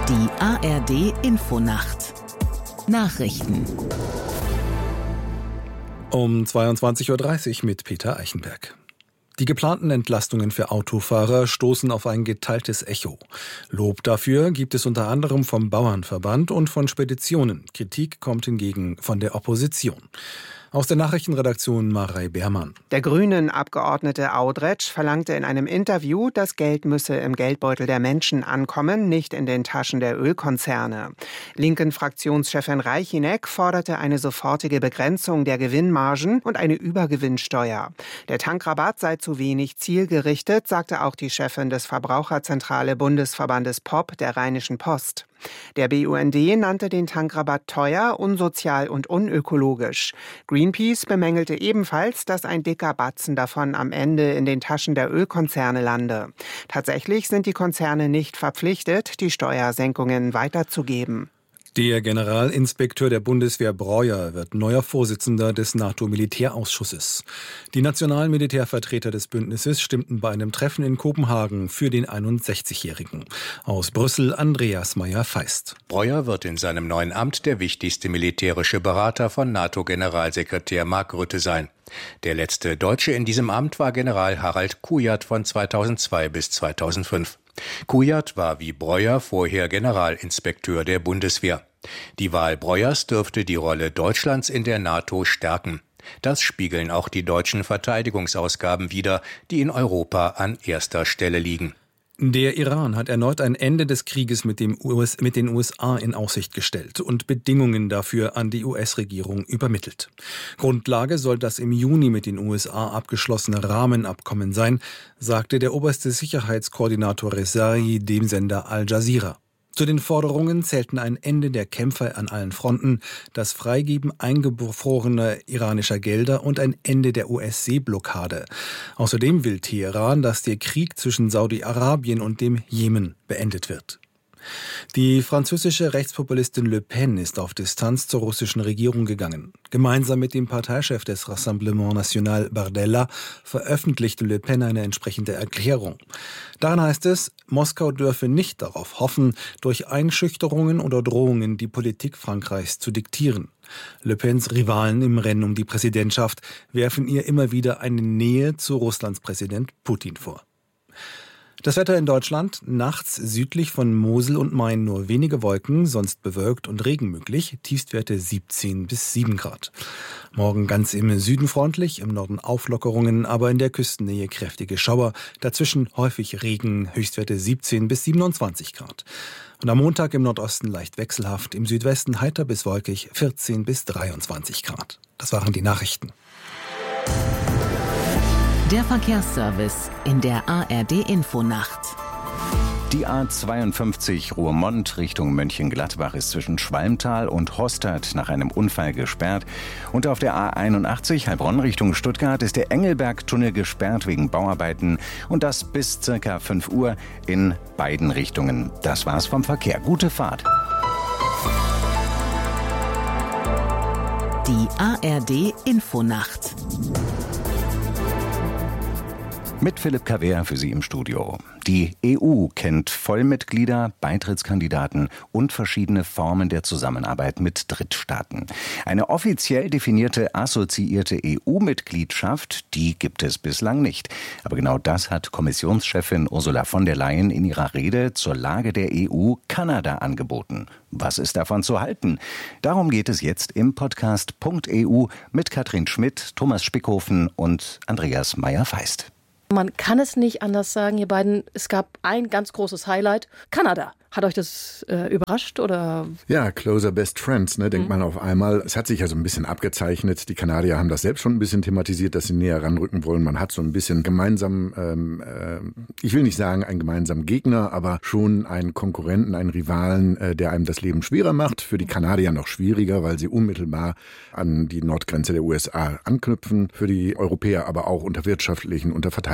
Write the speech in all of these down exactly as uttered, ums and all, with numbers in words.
Die A R D-Infonacht Nachrichten um zweiundzwanzig Uhr dreißig mit Peter Eichenberg. Die geplanten Entlastungen für Autofahrer stoßen auf ein geteiltes Echo. Lob dafür gibt es unter anderem vom Bauernverband und von Speditionen. Kritik kommt hingegen von der Opposition. Aus der Nachrichtenredaktion Marei Beermann. Der Grünen-Abgeordnete Audretsch verlangte in einem Interview, das Geld müsse im Geldbeutel der Menschen ankommen, nicht in den Taschen der Ölkonzerne. Linken-Fraktionschefin Reichinek forderte eine sofortige Begrenzung der Gewinnmargen und eine Übergewinnsteuer. Der Tankrabatt sei zu wenig zielgerichtet, sagte auch die Chefin des Verbraucherzentrale Bundesverbandes P O P der Rheinischen Post. Der B U N D nannte den Tankrabatt teuer, unsozial und unökologisch. Greenpeace bemängelte ebenfalls, dass ein dicker Batzen davon am Ende in den Taschen der Ölkonzerne lande. Tatsächlich sind die Konzerne nicht verpflichtet, die Steuersenkungen weiterzugeben. Der Generalinspekteur der Bundeswehr Breuer wird neuer Vorsitzender des NATO-Militärausschusses. Die nationalen Militärvertreter des Bündnisses stimmten bei einem Treffen in Kopenhagen für den einundsechzigjährigen. Aus Brüssel Andreas Meyer-Feist. Breuer wird in seinem neuen Amt der wichtigste militärische Berater von NATO-Generalsekretär Mark Rutte sein. Der letzte Deutsche in diesem Amt war General Harald Kujat von zweitausendzwei bis zweitausendfünf. Kujat war wie Breuer vorher Generalinspekteur der Bundeswehr. Die Wahl Breuers dürfte die Rolle Deutschlands in der NATO stärken. Das spiegeln auch die deutschen Verteidigungsausgaben wider, die in Europa an erster Stelle liegen. Der Iran hat erneut ein Ende des Krieges mit, dem U S, mit den U S A in Aussicht gestellt und Bedingungen dafür an die U S-Regierung übermittelt. Grundlage soll das im Juni mit den U S A abgeschlossene Rahmenabkommen sein, sagte der oberste Sicherheitskoordinator Rezaei dem Sender Al Jazeera. Zu den Forderungen zählten ein Ende der Kämpfe an allen Fronten, das Freigeben eingefrorener iranischer Gelder und ein Ende der U S-Seeblockade. Außerdem will Teheran, dass der Krieg zwischen Saudi-Arabien und dem Jemen beendet wird. Die französische Rechtspopulistin Le Pen ist auf Distanz zur russischen Regierung gegangen. Gemeinsam mit dem Parteichef des Rassemblement National Bardella veröffentlichte Le Pen eine entsprechende Erklärung. Darin heißt es, Moskau dürfe nicht darauf hoffen, durch Einschüchterungen oder Drohungen die Politik Frankreichs zu diktieren. Le Pens Rivalen im Rennen um die Präsidentschaft werfen ihr immer wieder eine Nähe zu Russlands Präsident Putin vor. Das Wetter in Deutschland, nachts südlich von Mosel und Main nur wenige Wolken, sonst bewölkt und Regen möglich, Tiefstwerte siebzehn bis sieben Grad. Morgen ganz im Süden freundlich, im Norden Auflockerungen, aber in der Küstennähe kräftige Schauer, dazwischen häufig Regen, Höchstwerte siebzehn bis siebenundzwanzig Grad. Und am Montag im Nordosten leicht wechselhaft, im Südwesten heiter bis wolkig, vierzehn bis dreiundzwanzig Grad. Das waren die Nachrichten. Der Verkehrsservice in der A R D-Infonacht. Die A zweiundfünfzig Ruhrmond Richtung Mönchengladbach ist zwischen Schwalmtal und Hostert nach einem Unfall gesperrt. Und auf der A einundachtzig Heilbronn Richtung Stuttgart ist der Engelbergtunnel gesperrt wegen Bauarbeiten. Und das bis circa fünf Uhr in beiden Richtungen. Das war's vom Verkehr. Gute Fahrt. Die A R D-Infonacht. Mit Philipp Kaver für Sie im Studio. Die E U kennt Vollmitglieder, Beitrittskandidaten und verschiedene Formen der Zusammenarbeit mit Drittstaaten. Eine offiziell definierte assoziierte E U-Mitgliedschaft, die gibt es bislang nicht. Aber genau das hat Kommissionschefin Ursula von der Leyen in ihrer Rede zur Lage der E U Kanada angeboten. Was ist davon zu halten? Darum geht es jetzt im Podcast Punkt E U mit Katrin Schmidt, Thomas Spickhofen und Andreas Meyer-Feist. Man kann es nicht anders sagen, ihr beiden. Es gab ein ganz großes Highlight. Kanada. Hat euch das äh, überrascht oder? Ja, closer best friends, ne, denkt mhm. man auf einmal. Es hat sich ja so ein bisschen abgezeichnet. Die Kanadier haben das selbst schon ein bisschen thematisiert, dass sie näher ranrücken wollen. Man hat so ein bisschen gemeinsam, ähm, äh, ich will nicht sagen einen gemeinsamen Gegner, aber schon einen Konkurrenten, einen Rivalen, äh, der einem das Leben schwerer macht. Für die Kanadier noch schwieriger, weil sie unmittelbar an die Nordgrenze der U S A anknüpfen. Für die Europäer aber auch unter wirtschaftlichen, unter Verteidigungspolitischen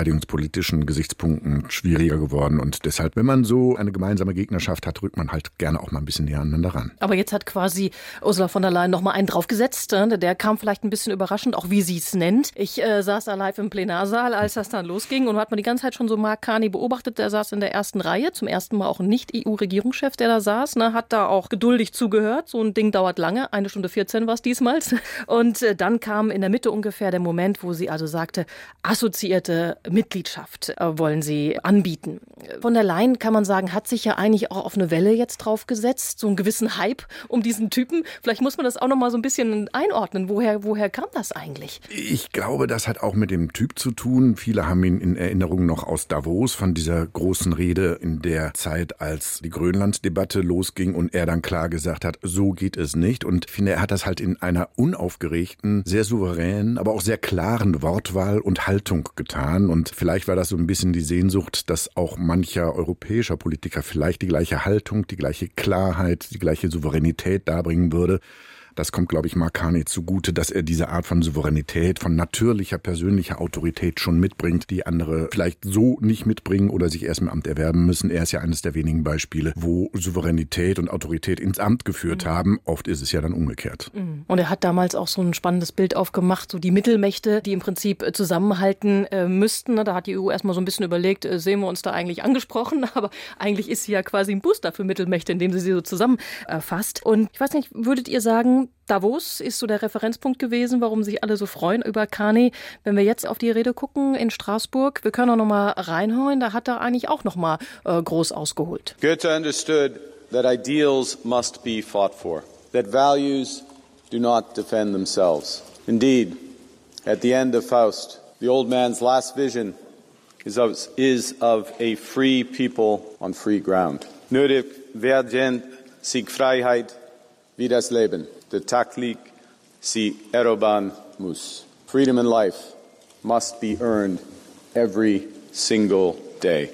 verteidigungspolitischen Gesichtspunkten schwieriger geworden. Und deshalb, wenn man so eine gemeinsame Gegnerschaft hat, rückt man halt gerne auch mal ein bisschen näher aneinander ran. Aber jetzt hat quasi Ursula von der Leyen noch mal einen draufgesetzt. Der kam vielleicht ein bisschen überraschend, auch wie sie es nennt. Ich äh, saß da live im Plenarsaal, als das dann losging, und hat man die ganze Zeit schon so Mark Carney beobachtet. Der saß in der ersten Reihe, zum ersten Mal auch ein Nicht-E U-Regierungschef, der da saß, ne, hat da auch geduldig zugehört. So ein Ding dauert lange, eine Stunde vierzehn war es diesmal. Und äh, dann kam in der Mitte ungefähr der Moment, wo sie also sagte, assoziierte Mitgliedschaft äh, wollen sie anbieten. Von der Leyen, kann man sagen, hat sich ja eigentlich auch auf eine Welle jetzt draufgesetzt, so einen gewissen Hype um diesen Typen. Vielleicht muss man das auch noch mal so ein bisschen einordnen. Woher, woher kam das eigentlich? Ich glaube, das hat auch mit dem Typ zu tun. Viele haben ihn in Erinnerung noch aus Davos, von dieser großen Rede in der Zeit, als die Grönland-Debatte losging und er dann klar gesagt hat, so geht es nicht. Und ich finde, er hat das halt in einer unaufgeregten, sehr souveränen, aber auch sehr klaren Wortwahl und Haltung getan. Und vielleicht war das so ein bisschen die Sehnsucht, dass auch mancher europäischer Politiker vielleicht die gleiche Haltung, die gleiche Klarheit, die gleiche Souveränität darbringen würde. Das kommt, glaube ich, Mark Carney zugute, dass er diese Art von Souveränität, von natürlicher, persönlicher Autorität schon mitbringt, die andere vielleicht so nicht mitbringen oder sich erst im Amt erwerben müssen. Er ist ja eines der wenigen Beispiele, wo Souveränität und Autorität ins Amt geführt mhm. haben. Oft ist es ja dann umgekehrt. Und er hat damals auch so ein spannendes Bild aufgemacht, so die Mittelmächte, die im Prinzip zusammenhalten äh, müssten. Da hat die E U erstmal so ein bisschen überlegt, äh, sehen wir uns da eigentlich angesprochen? Aber eigentlich ist sie ja quasi ein Booster für Mittelmächte, indem sie sie so zusammenfasst. Äh, und ich weiß nicht, würdet ihr sagen, Davos ist so der Referenzpunkt gewesen, warum sich alle so freuen über Carney. Wenn wir jetzt auf die Rede gucken in Straßburg, wir können auch noch mal reinhauen, da hat er eigentlich auch noch mal äh, groß ausgeholt. Goethe understood that ideals must be fought for, that values do not defend themselves. Indeed, at the end of Faust, the old man's last vision is of, is of a free people on free ground. Nötig werden sich Freiheit wie das Leben, der Taktik sie erobern muss. Freedom in life must be earned every single day.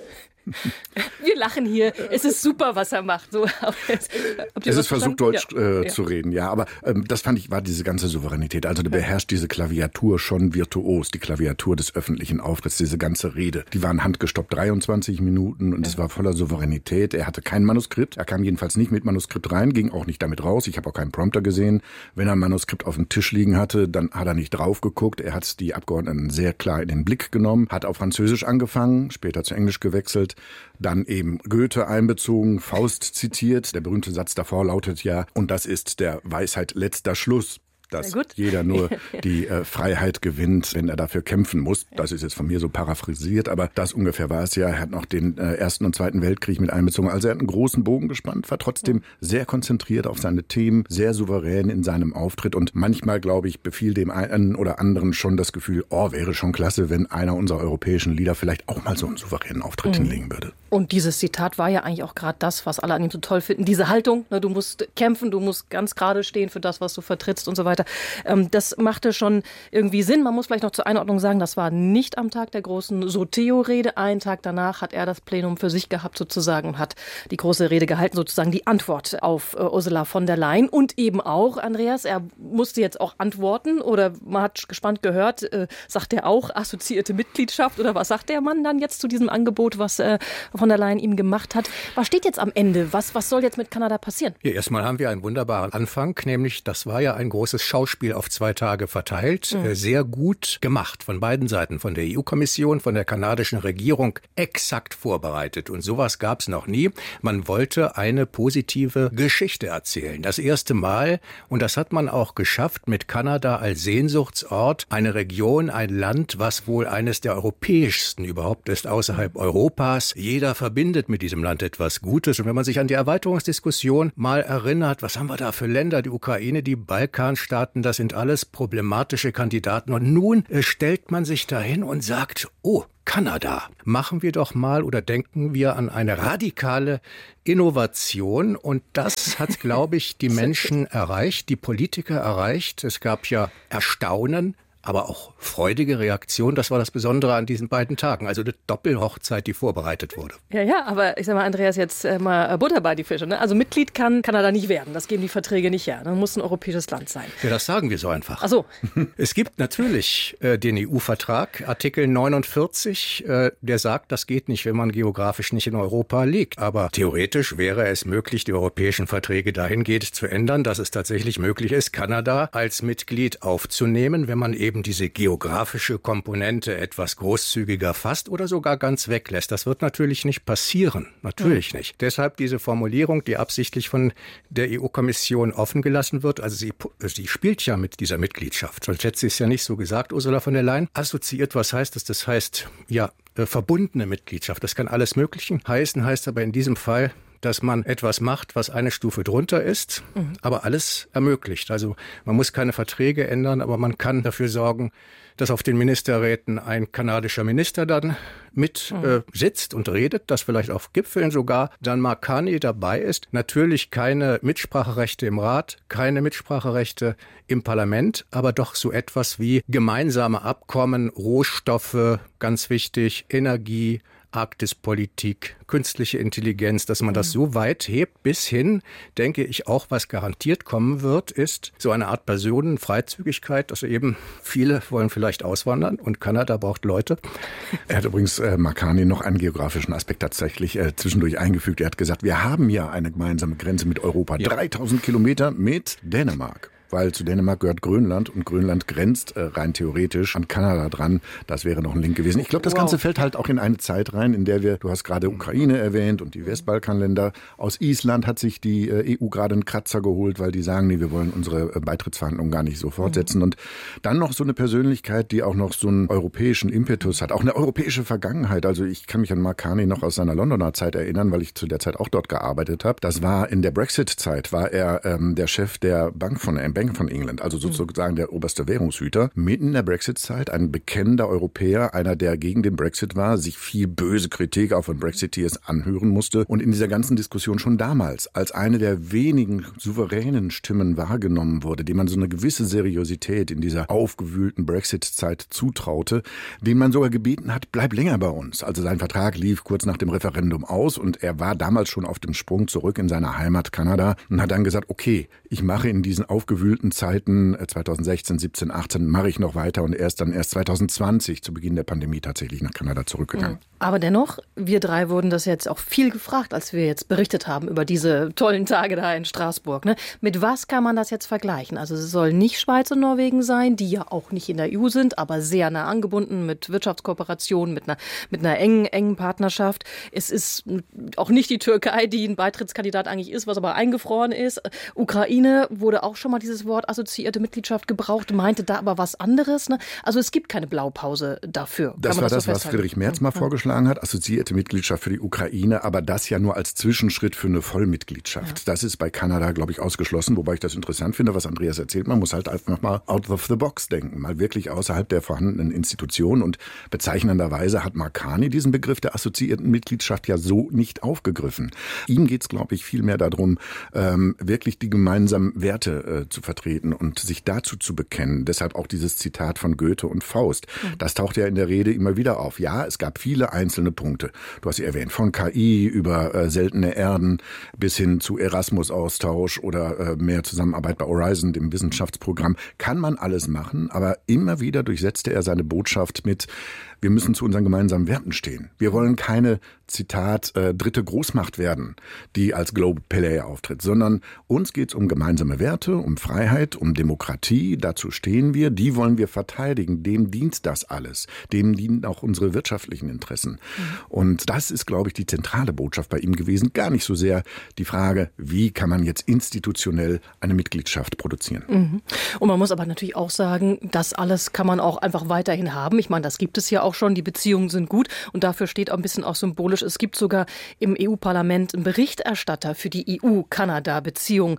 Wir lachen hier. Es ist super, was er macht. So, es ist versucht, Deutsch ja. Äh, ja. zu reden, ja. Aber ähm, das fand ich, war diese ganze Souveränität. Also der beherrscht diese Klaviatur schon virtuos. Die Klaviatur des öffentlichen Auftritts, diese ganze Rede. Die waren handgestoppt dreiundzwanzig Minuten und ja. es war voller Souveränität. Er hatte kein Manuskript. Er kam jedenfalls nicht mit Manuskript rein, ging auch nicht damit raus. Ich habe auch keinen Prompter gesehen. Wenn er ein Manuskript auf dem Tisch liegen hatte, dann hat er nicht drauf geguckt. Er hat die Abgeordneten sehr klar in den Blick genommen, hat auf Französisch angefangen, später zu Englisch gewechselt. Dann eben Goethe einbezogen, Faust zitiert. Der berühmte Satz davor lautet ja, und das ist der Weisheit letzter Schluss. Dass jeder nur die äh, Freiheit gewinnt, wenn er dafür kämpfen muss. Das ist jetzt von mir so paraphrasiert, aber das ungefähr war es ja. Er hat noch den äh, Ersten und Zweiten Weltkrieg mit einbezogen. Also er hat einen großen Bogen gespannt, war trotzdem sehr konzentriert auf seine Themen, sehr souverän in seinem Auftritt. Und manchmal, glaube ich, befiel dem einen oder anderen schon das Gefühl, oh, wäre schon klasse, wenn einer unserer europäischen Lieder vielleicht auch mal so einen souveränen Auftritt mhm. hinlegen würde. Und dieses Zitat war ja eigentlich auch gerade das, was alle an ihm so toll finden. Diese Haltung, ne, du musst kämpfen, du musst ganz gerade stehen für das, was du vertrittst und so weiter. Das machte schon irgendwie Sinn. Man muss vielleicht noch zur Einordnung sagen, das war nicht am Tag der großen Soeteo-Rede. Einen Tag danach hat er das Plenum für sich gehabt sozusagen und hat die große Rede gehalten, sozusagen die Antwort auf Ursula von der Leyen. Und eben auch, Andreas, er musste jetzt auch antworten oder man hat gespannt gehört, äh, sagt er auch assoziierte Mitgliedschaft oder was sagt der Mann dann jetzt zu diesem Angebot, was äh, von der Leyen ihm gemacht hat? Was steht jetzt am Ende? Was, was soll jetzt mit Kanada passieren? Ja, erstmal haben wir einen wunderbaren Anfang, nämlich das war ja ein großes Schauspiel auf zwei Tage verteilt. Mhm. Sehr gut gemacht von beiden Seiten, von der E U-Kommission, von der kanadischen Regierung, exakt vorbereitet. Und sowas gab es noch nie. Man wollte eine positive Geschichte erzählen. Das erste Mal, und das hat man auch geschafft, mit Kanada als Sehnsuchtsort, eine Region, ein Land, was wohl eines der europäischsten überhaupt ist, außerhalb Europas. Jeder verbindet mit diesem Land etwas Gutes. Und wenn man sich an die Erweiterungsdiskussion mal erinnert, was haben wir da für Länder? Die Ukraine, die Balkanstaaten, das sind alles problematische Kandidaten. Und nun äh, stellt man sich dahin und sagt, oh, Kanada, machen wir doch mal oder denken wir an eine radikale Innovation. Und das hat, glaube ich, die Menschen erreicht, die Politiker erreicht. Es gab ja Erstaunen, aber auch freudige Reaktion. Das war das Besondere an diesen beiden Tagen. Also eine Doppelhochzeit, die vorbereitet wurde. Ja, ja, aber ich sag mal, Andreas, jetzt äh, mal Butter bei die Fische. Ne? Also Mitglied kann Kanada nicht werden. Das geben die Verträge nicht her. Dann muss ein europäisches Land sein. Ja, das sagen wir so einfach. Ach so. Es gibt natürlich äh, den E U-Vertrag, Artikel neunundvierzig, äh, der sagt, das geht nicht, wenn man geografisch nicht in Europa liegt. Aber theoretisch wäre es möglich, die europäischen Verträge dahingehend zu ändern, dass es tatsächlich möglich ist, Kanada als Mitglied aufzunehmen, wenn man eben eben diese geografische Komponente etwas großzügiger fasst oder sogar ganz weglässt. Das wird natürlich nicht passieren. Natürlich mhm. nicht. Deshalb diese Formulierung, die absichtlich von der E U-Kommission offen gelassen wird. Also sie, sie spielt ja mit dieser Mitgliedschaft. Sonst hätte sie es ja nicht so gesagt, Ursula von der Leyen. Assoziiert, was heißt das? Das heißt, ja, äh, verbundene Mitgliedschaft. Das kann alles Mögliche heißen, heißt aber in diesem Fall, dass man etwas macht, was eine Stufe drunter ist, mhm. aber alles ermöglicht. Also man muss keine Verträge ändern, aber man kann dafür sorgen, dass auf den Ministerräten ein kanadischer Minister dann mit mhm. äh, sitzt und redet, dass vielleicht auf Gipfeln sogar dann Mark Carney dabei ist. Natürlich keine Mitspracherechte im Rat, keine Mitspracherechte im Parlament, aber doch so etwas wie gemeinsame Abkommen, Rohstoffe, ganz wichtig, Energie, Arktispolitik, künstliche Intelligenz, dass man das so weit hebt, bis hin, denke ich auch, was garantiert kommen wird, ist so eine Art Personenfreizügigkeit, dass eben viele wollen vielleicht auswandern und Kanada braucht Leute. Er hat übrigens äh, Mark Carney noch einen geografischen Aspekt tatsächlich äh, zwischendurch eingefügt. Er hat gesagt, wir haben ja eine gemeinsame Grenze mit Europa, ja. dreitausend Kilometer mit Dänemark. Weil zu Dänemark gehört Grönland und Grönland grenzt äh, rein theoretisch an Kanada dran. Das wäre noch ein Link gewesen. Ich glaube, das wow. Ganze fällt halt auch in eine Zeit rein, in der wir, du hast gerade Ukraine erwähnt und die Westbalkanländer. Aus Island hat sich die äh, E U gerade einen Kratzer geholt, weil die sagen, nee, wir wollen unsere äh, Beitrittsverhandlungen gar nicht so fortsetzen. Mhm. Und dann noch so eine Persönlichkeit, die auch noch so einen europäischen Impetus hat, auch eine europäische Vergangenheit. Also ich kann mich an Mark Carney noch aus seiner Londoner Zeit erinnern, weil ich zu der Zeit auch dort gearbeitet habe. Das war in der Brexit-Zeit, war er ähm, der Chef der Bank von M B Bank von England, also sozusagen der oberste Währungshüter. Mitten in der Brexit-Zeit ein bekennender Europäer, einer, der gegen den Brexit war, sich viel böse Kritik auch von Brexiteers anhören musste und in dieser ganzen Diskussion schon damals als eine der wenigen souveränen Stimmen wahrgenommen wurde, dem man so eine gewisse Seriosität in dieser aufgewühlten Brexit-Zeit zutraute, den man sogar gebeten hat, bleib länger bei uns. Also sein Vertrag lief kurz nach dem Referendum aus und er war damals schon auf dem Sprung zurück in seine Heimat Kanada und hat dann gesagt, okay, ich mache in diesen aufgewühlten Zeiten zweitausendsechzehn, siebzehn, achtzehn mache ich noch weiter und erst dann erst zweitausendzwanzig zu Beginn der Pandemie tatsächlich nach Kanada zurückgegangen. Aber dennoch, wir drei wurden das jetzt auch viel gefragt, als wir jetzt berichtet haben über diese tollen Tage da in Straßburg. Ne? Mit was kann man das jetzt vergleichen? Also es soll nicht Schweiz und Norwegen sein, die ja auch nicht in der E U sind, aber sehr nah angebunden mit Wirtschaftskooperation, mit einer, mit einer engen, engen Partnerschaft. Es ist auch nicht die Türkei, die ein Beitrittskandidat eigentlich ist, was aber eingefroren ist. Ukraine wurde auch schon mal dieses Wort assoziierte Mitgliedschaft gebraucht, meinte da aber was anderes. Ne? Also es gibt keine Blaupause dafür. Das war das, das so was Friedrich Merz mal ja. vorgeschlagen hat, assoziierte Mitgliedschaft für die Ukraine, aber das ja nur als Zwischenschritt für eine Vollmitgliedschaft. Ja. Das ist bei Kanada, glaube ich, ausgeschlossen, wobei ich das interessant finde, was Andreas erzählt. Man muss halt einfach mal out of the box denken, mal wirklich außerhalb der vorhandenen Institutionen und bezeichnenderweise hat Mark Carney diesen Begriff der assoziierten Mitgliedschaft ja so nicht aufgegriffen. Ihm geht es, glaube ich, viel mehr darum, ähm, wirklich die gemeinsamen Werte äh, zu vertreten und sich dazu zu bekennen. Deshalb auch dieses Zitat von Goethe und Faust. Das taucht ja in der Rede immer wieder auf. Ja, es gab viele einzelne Punkte. Du hast sie erwähnt, von K I über äh, seltene Erden bis hin zu Erasmus-Austausch oder äh, mehr Zusammenarbeit bei Horizon, dem Wissenschaftsprogramm. Kann man alles machen, aber immer wieder durchsetzte er seine Botschaft mit: Wir müssen zu unseren gemeinsamen Werten stehen. Wir wollen keine, Zitat, äh, dritte Großmacht werden, die als Global Player auftritt, sondern uns geht es um gemeinsame Werte, um Freiheit, um Demokratie. Dazu stehen wir, die wollen wir verteidigen. Dem dient das alles. Dem dienen auch unsere wirtschaftlichen Interessen. Mhm. Und das ist, glaube ich, die zentrale Botschaft bei ihm gewesen. Gar nicht so sehr die Frage, wie kann man jetzt institutionell eine Mitgliedschaft produzieren. Mhm. Und man muss aber natürlich auch sagen, das alles kann man auch einfach weiterhin haben. Ich meine, das gibt es ja auch schon. Die Beziehungen sind gut und dafür steht auch ein bisschen auch symbolisch. Es gibt sogar im E U-Parlament einen Berichterstatter für die E U-Kanada-Beziehungen und mit dem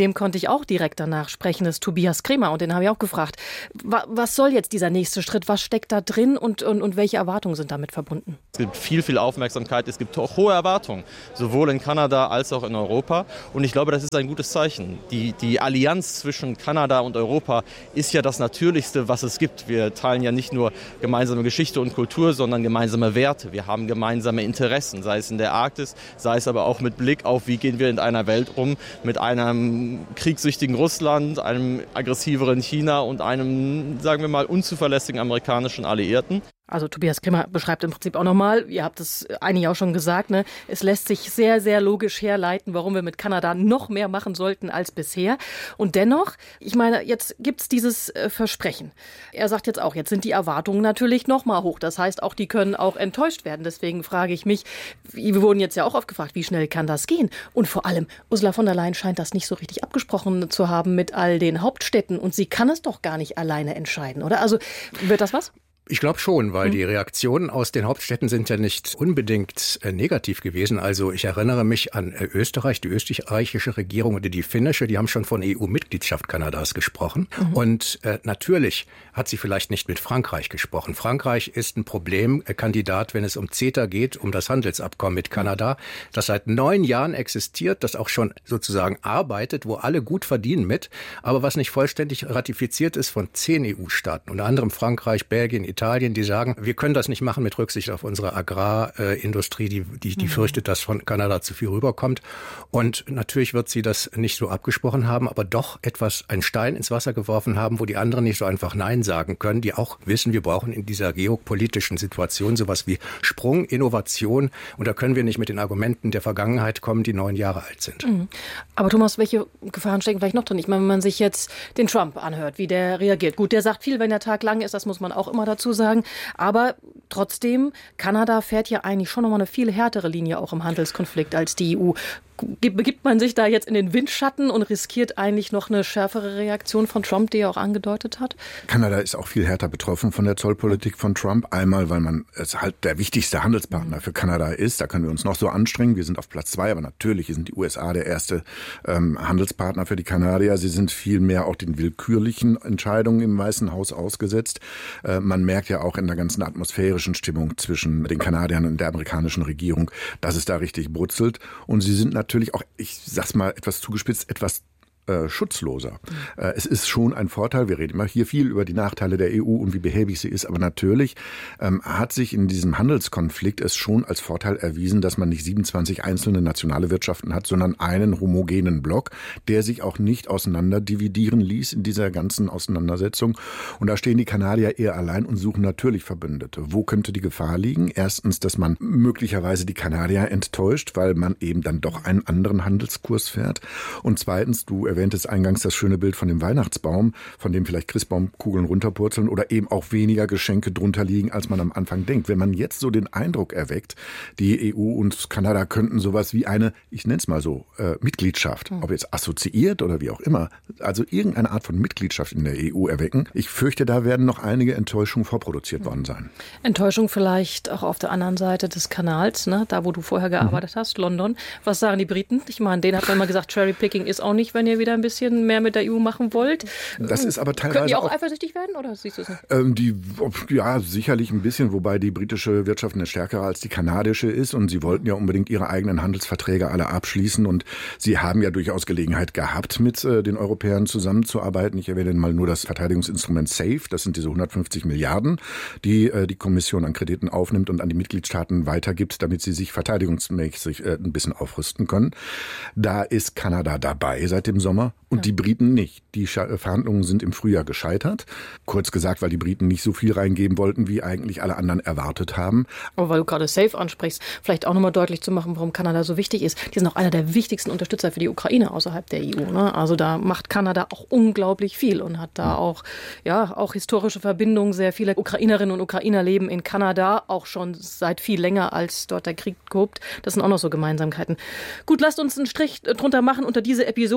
dem konnte ich auch direkt danach sprechen, das ist Tobias Kremer. Und den habe ich auch gefragt, was soll jetzt dieser nächste Schritt? Was steckt da drin und, und, und welche Erwartungen sind damit verbunden? Es gibt viel, viel Aufmerksamkeit. Es gibt auch hohe Erwartungen, sowohl in Kanada als auch in Europa. Und ich glaube, das ist ein gutes Zeichen. Die, die Allianz zwischen Kanada und Europa ist ja das Natürlichste, was es gibt. Wir teilen ja nicht nur gemeinsame Geschichte und Kultur, sondern gemeinsame Werte. Wir haben gemeinsame Interessen, sei es in der Arktis, sei es aber auch mit Blick auf, wie gehen wir in einer Welt um, mit einem kriegssüchtigen Russland, einem aggressiveren China und einem, sagen wir mal, unzuverlässigen amerikanischen Alliierten. Also Tobias Kremer beschreibt im Prinzip auch nochmal, ihr habt es eigentlich auch schon gesagt, ne, es lässt sich sehr, sehr logisch herleiten, warum wir mit Kanada noch mehr machen sollten als bisher. Und dennoch, ich meine, jetzt gibt's dieses äh, Versprechen. Er sagt jetzt auch, jetzt sind die Erwartungen natürlich noch mal hoch. Das heißt, auch die können auch enttäuscht werden. Deswegen frage ich mich, wir wurden jetzt ja auch oft gefragt, wie schnell kann das gehen? Und vor allem, Ursula von der Leyen scheint das nicht so richtig abgesprochen zu haben mit all den Hauptstädten. Und sie kann es doch gar nicht alleine entscheiden, oder? Also wird das was? Ich glaube schon, weil die Reaktionen aus den Hauptstädten sind ja nicht unbedingt äh, negativ gewesen. Also ich erinnere mich an äh, Österreich, die österreichische Regierung oder die finnische, die haben schon von E U-Mitgliedschaft Kanadas gesprochen. Mhm. Und äh, natürlich hat sie vielleicht nicht mit Frankreich gesprochen. Frankreich ist ein Problemkandidat, wenn es um CETA geht, um das Handelsabkommen mit Kanada, das seit neun Jahren existiert, das auch schon sozusagen arbeitet, wo alle gut verdienen mit, aber was nicht vollständig ratifiziert ist von zehn E U-Staaten, unter anderem Frankreich, Belgien, Italien, die sagen, wir können das nicht machen mit Rücksicht auf unsere Agrarindustrie, die, die, die fürchtet, dass von Kanada zu viel rüberkommt. Und natürlich wird sie das nicht so abgesprochen haben, aber doch etwas, einen Stein ins Wasser geworfen haben, wo die anderen nicht so einfach Nein sagen können, die auch wissen, wir brauchen in dieser geopolitischen Situation sowas wie Sprung, Innovation. Und da können wir nicht mit den Argumenten der Vergangenheit kommen, die neun Jahre alt sind. Mhm. Aber Thomas, welche Gefahren stecken vielleicht noch drin? Ich meine, wenn man sich jetzt den Trump anhört, wie der reagiert. Gut, der sagt viel, wenn der Tag lang ist, das muss man auch immer dazu sagen. Aber trotzdem, Kanada fährt ja eigentlich schon nochmal eine viel härtere Linie auch im Handelskonflikt als die E U. Begibt man sich da jetzt in den Windschatten und riskiert eigentlich noch eine schärfere Reaktion von Trump, die er auch angedeutet hat? Kanada ist auch viel härter betroffen von der Zollpolitik von Trump. Einmal, weil man es halt der wichtigste Handelspartner für Kanada ist. Da können wir uns noch so anstrengen. Wir sind auf Platz zwei, aber natürlich sind die U S A der erste ähm, Handelspartner für die Kanadier. Sie sind viel mehr auch den willkürlichen Entscheidungen im Weißen Haus ausgesetzt. Äh, man merkt ja auch in der ganzen atmosphärischen Stimmung zwischen den Kanadiern und der amerikanischen Regierung, dass es da richtig brutzelt. Und sie sind natürlich auch, ich sag's mal etwas zugespitzt, etwas Äh, schutzloser. Mhm. Äh, es ist schon ein Vorteil, wir reden immer hier viel über die Nachteile der E U und wie behäbig sie ist, aber natürlich ähm, hat sich in diesem Handelskonflikt es schon als Vorteil erwiesen, dass man nicht siebenundzwanzig einzelne nationale Wirtschaften hat, sondern einen homogenen Block, der sich auch nicht auseinander dividieren ließ in dieser ganzen Auseinandersetzung. Und da stehen die Kanadier eher allein und suchen natürlich Verbündete. Wo könnte die Gefahr liegen? Erstens, dass man möglicherweise die Kanadier enttäuscht, weil man eben dann doch einen anderen Handelskurs fährt. Und zweitens, du erwähntest eingangs das schöne Bild von dem Weihnachtsbaum, von dem vielleicht Christbaumkugeln runterpurzeln oder eben auch weniger Geschenke drunter liegen, als man am Anfang denkt. Wenn man jetzt so den Eindruck erweckt, die E U und Kanada könnten sowas wie eine, ich nenne es mal so, äh, Mitgliedschaft, ob jetzt assoziiert oder wie auch immer, also irgendeine Art von Mitgliedschaft in der E U erwecken. Ich fürchte, da werden noch einige Enttäuschungen vorproduziert worden sein. Enttäuschung vielleicht auch auf der anderen Seite des Kanals, ne? Da wo du vorher gearbeitet mhm. hast, London. Was sagen die Briten? Ich meine, denen hat man immer gesagt, Cherry-Picking ist auch nicht, wenn ihr wieder ein bisschen mehr mit der E U machen wollt. Das ist aber teilweise Können die auch, auch eifersüchtig werden oder siehst du es nicht? Ähm, die, ja, sicherlich ein bisschen, wobei die britische Wirtschaft eine stärkere als die kanadische ist und sie wollten ja unbedingt ihre eigenen Handelsverträge alle abschließen und sie haben ja durchaus Gelegenheit gehabt, mit äh, den Europäern zusammenzuarbeiten. Ich erwähne mal nur das Verteidigungsinstrument SAFE, das sind diese hundertfünfzig Milliarden, die äh, die Kommission an Krediten aufnimmt und an die Mitgliedstaaten weitergibt, damit sie sich verteidigungsmäßig äh, ein bisschen aufrüsten können. Da ist Kanada dabei seit dem Sommer und ja. die Briten nicht. Die Verhandlungen sind im Frühjahr gescheitert. Kurz gesagt, weil die Briten nicht so viel reingeben wollten, wie eigentlich alle anderen erwartet haben. Aber weil du gerade SAFE ansprichst, vielleicht auch nochmal deutlich zu machen, warum Kanada so wichtig ist. Die sind auch einer der wichtigsten Unterstützer für die Ukraine außerhalb der E U. Ne? Also da macht Kanada auch unglaublich viel und hat da auch, ja, auch historische Verbindungen. Sehr viele Ukrainerinnen und Ukrainer leben in Kanada, auch schon seit viel länger, als dort der Krieg tobt. Das sind auch noch so Gemeinsamkeiten. Gut, lasst uns einen Strich drunter machen unter diese Episode, die noch lange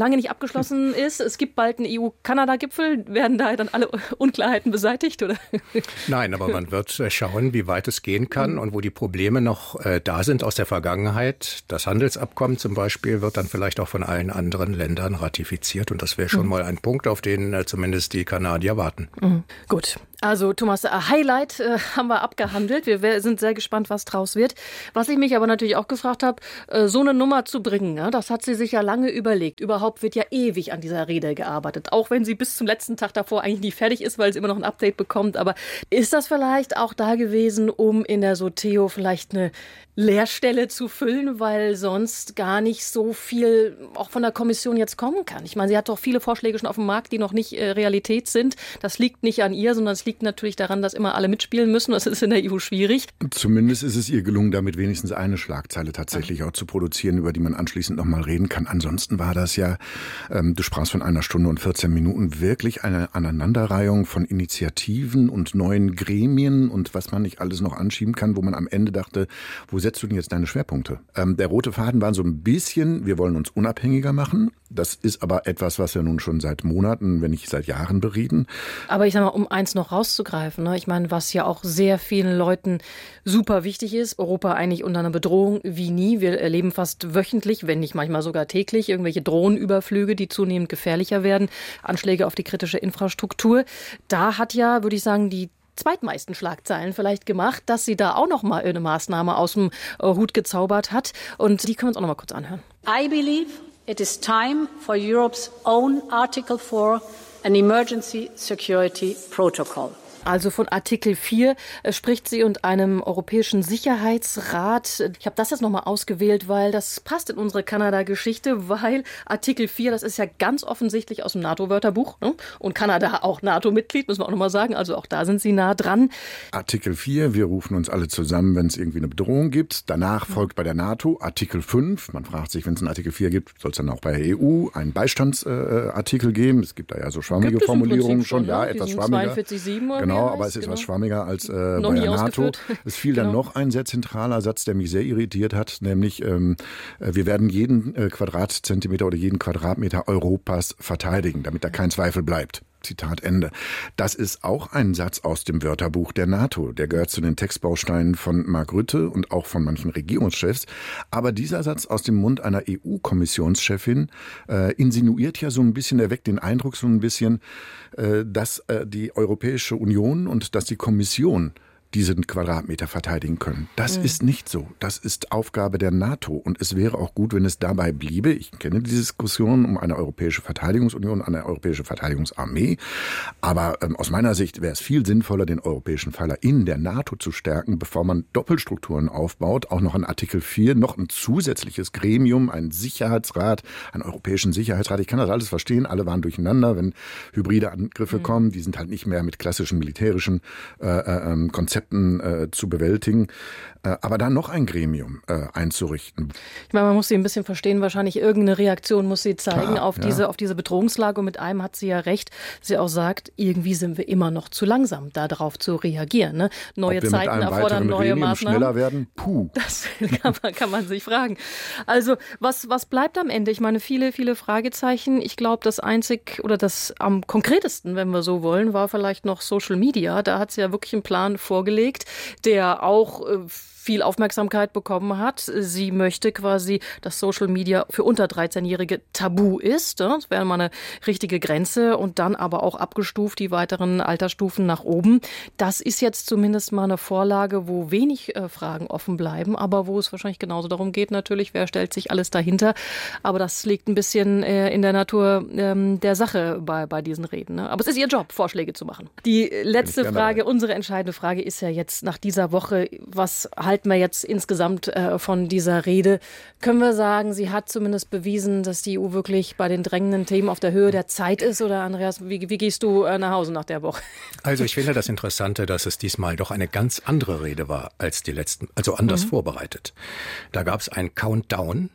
lange nicht abgeschlossen ist. Es gibt bald einen E U-Kanada-Gipfel. Werden da dann alle Unklarheiten beseitigt, oder? Nein, aber man wird schauen, wie weit es gehen kann und wo die Probleme noch äh, da sind aus der Vergangenheit. Das Handelsabkommen zum Beispiel wird dann vielleicht auch von allen anderen Ländern ratifiziert. Und das wäre schon mhm. mal ein Punkt, auf den äh, zumindest die Kanadier warten. Mhm. Gut. Also Thomas, Highlight äh, haben wir abgehandelt. Wir sind sehr gespannt, was draus wird. Was ich mich aber natürlich auch gefragt habe, äh, so eine Nummer zu bringen, ja, das hat sie sich ja lange überlegt. Überhaupt wird ja ewig an dieser Rede gearbeitet, auch wenn sie bis zum letzten Tag davor eigentlich nie fertig ist, weil sie immer noch ein Update bekommt. Aber ist das vielleicht auch da gewesen, um in der Soteo vielleicht eine Leerstelle zu füllen, weil sonst gar nicht so viel auch von der Kommission jetzt kommen kann? Ich meine, sie hat doch viele Vorschläge schon auf dem Markt, die noch nicht äh, Realität sind. Das liegt nicht an ihr, sondern es liegt natürlich daran, dass immer alle mitspielen müssen. Das ist in der E U schwierig. Zumindest ist es ihr gelungen, damit wenigstens eine Schlagzeile tatsächlich auch zu produzieren, über die man anschließend noch mal reden kann. Ansonsten war das ja, ähm, du sprachst von einer Stunde und vierzehn Minuten, wirklich eine Aneinanderreihung von Initiativen und neuen Gremien und was man nicht alles noch anschieben kann, wo man am Ende dachte, wo setzt du denn jetzt deine Schwerpunkte? Ähm, der rote Faden war so ein bisschen, wir wollen uns unabhängiger machen. Das ist aber etwas, was wir nun schon seit Monaten, wenn nicht seit Jahren bereden. Aber ich sag mal, um eins noch rauszugreifen, ne? Ich meine, was ja auch sehr vielen Leuten super wichtig ist, Europa eigentlich unter einer Bedrohung wie nie. Wir erleben fast wöchentlich, wenn nicht manchmal sogar täglich, irgendwelche Drohnenüberflüge, die zunehmend gefährlicher werden, Anschläge auf die kritische Infrastruktur. Da hat ja, würde ich sagen, die zweitmeisten Schlagzeilen vielleicht gemacht, dass sie da auch noch mal eine Maßnahme aus dem Hut gezaubert hat. Und die können wir uns auch noch mal kurz anhören. I believe it is time for Europe's own Article four, an Emergency Security Protocol. Also von Artikel vier äh, spricht sie und einem europäischen Sicherheitsrat. Ich habe das jetzt nochmal ausgewählt, weil das passt in unsere Kanada-Geschichte, weil Artikel vier, das ist ja ganz offensichtlich aus dem NATO-Wörterbuch, ne? Und Kanada auch NATO-Mitglied, müssen wir auch nochmal sagen, also auch da sind sie nah dran. Artikel vier, wir rufen uns alle zusammen, wenn es irgendwie eine Bedrohung gibt. Danach folgt bei der NATO Artikel fünf. Man fragt sich, wenn es einen Artikel vier gibt, soll es dann auch bei der E U einen Beistandsartikel äh, geben. Es gibt da ja so schwammige Formulierungen schon, ja, ne? etwas schwammiger. zweiundvierzig Komma sieben oder Genau, aber es ist genau. was schwammiger als äh, bei der NATO. Es fiel genau. dann noch ein sehr zentraler Satz, der mich sehr irritiert hat, nämlich ähm, wir werden jeden äh, Quadratzentimeter oder jeden Quadratmeter Europas verteidigen, damit da kein Zweifel bleibt. Zitat Ende. Das ist auch ein Satz aus dem Wörterbuch der NATO. Der gehört zu den Textbausteinen von Mark Rutte und auch von manchen Regierungschefs. Aber dieser Satz aus dem Mund einer E U-Kommissionschefin äh, insinuiert ja so ein bisschen, er weckt den Eindruck so ein bisschen, äh, dass äh, die Europäische Union und dass die Kommission diesen Quadratmeter verteidigen können. Das mhm. ist nicht so. Das ist Aufgabe der NATO. Und es wäre auch gut, wenn es dabei bliebe. Ich kenne die Diskussion um eine europäische Verteidigungsunion, eine europäische Verteidigungsarmee. Aber ähm, aus meiner Sicht wäre es viel sinnvoller, den europäischen Pfeiler in der NATO zu stärken, bevor man Doppelstrukturen aufbaut. Auch noch an Artikel vier, noch ein zusätzliches Gremium, ein Sicherheitsrat, einen europäischen Sicherheitsrat. Ich kann das alles verstehen. Alle waren durcheinander, wenn hybride Angriffe mhm. kommen. Die sind halt nicht mehr mit klassischen militärischen äh, äh, Konzepten Äh, zu bewältigen, äh, aber dann noch ein Gremium äh, einzurichten. Ich meine, man muss sie ein bisschen verstehen, wahrscheinlich irgendeine Reaktion muss sie zeigen Klar, auf, ja. diese, auf diese Bedrohungslage und mit einem hat sie ja recht, sie auch sagt, irgendwie sind wir immer noch zu langsam, darauf zu reagieren. Ne? Neue Ob wir Zeiten mit einem erfordern neue Gremium Maßnahmen. Schneller werden? Puh. Das kann man, kann man sich fragen. Also was, was bleibt am Ende? Ich meine, viele, viele Fragezeichen. Ich glaube, das einzig oder das am konkretesten, wenn wir so wollen, war vielleicht noch Social Media. Da hat sie ja wirklich einen Plan vorgelegt, der auch äh, viel Aufmerksamkeit bekommen hat. Sie möchte quasi, dass Social Media für unter dreizehnjährige tabu ist. Das wäre mal eine richtige Grenze und dann aber auch abgestuft die weiteren Altersstufen nach oben. Das ist jetzt zumindest mal eine Vorlage, wo wenig äh, Fragen offen bleiben, aber wo es wahrscheinlich genauso darum geht natürlich, wer stellt sich alles dahinter. Aber das liegt ein bisschen äh, in der Natur ähm, der Sache bei, bei diesen Reden. Ne? Aber es ist ihr Job, Vorschläge zu machen. Die letzte Frage, unsere entscheidende Frage ist ja jetzt nach dieser Woche, was halten wir jetzt insgesamt äh, von dieser Rede? Können wir sagen, sie hat zumindest bewiesen, dass die E U wirklich bei den drängenden Themen auf der Höhe der Zeit ist? Oder Andreas, wie, wie gehst du äh, nach Hause nach der Woche? Also ich finde das Interessante, dass es diesmal doch eine ganz andere Rede war als die letzten, also anders mhm. vorbereitet. Da gab es ein Countdown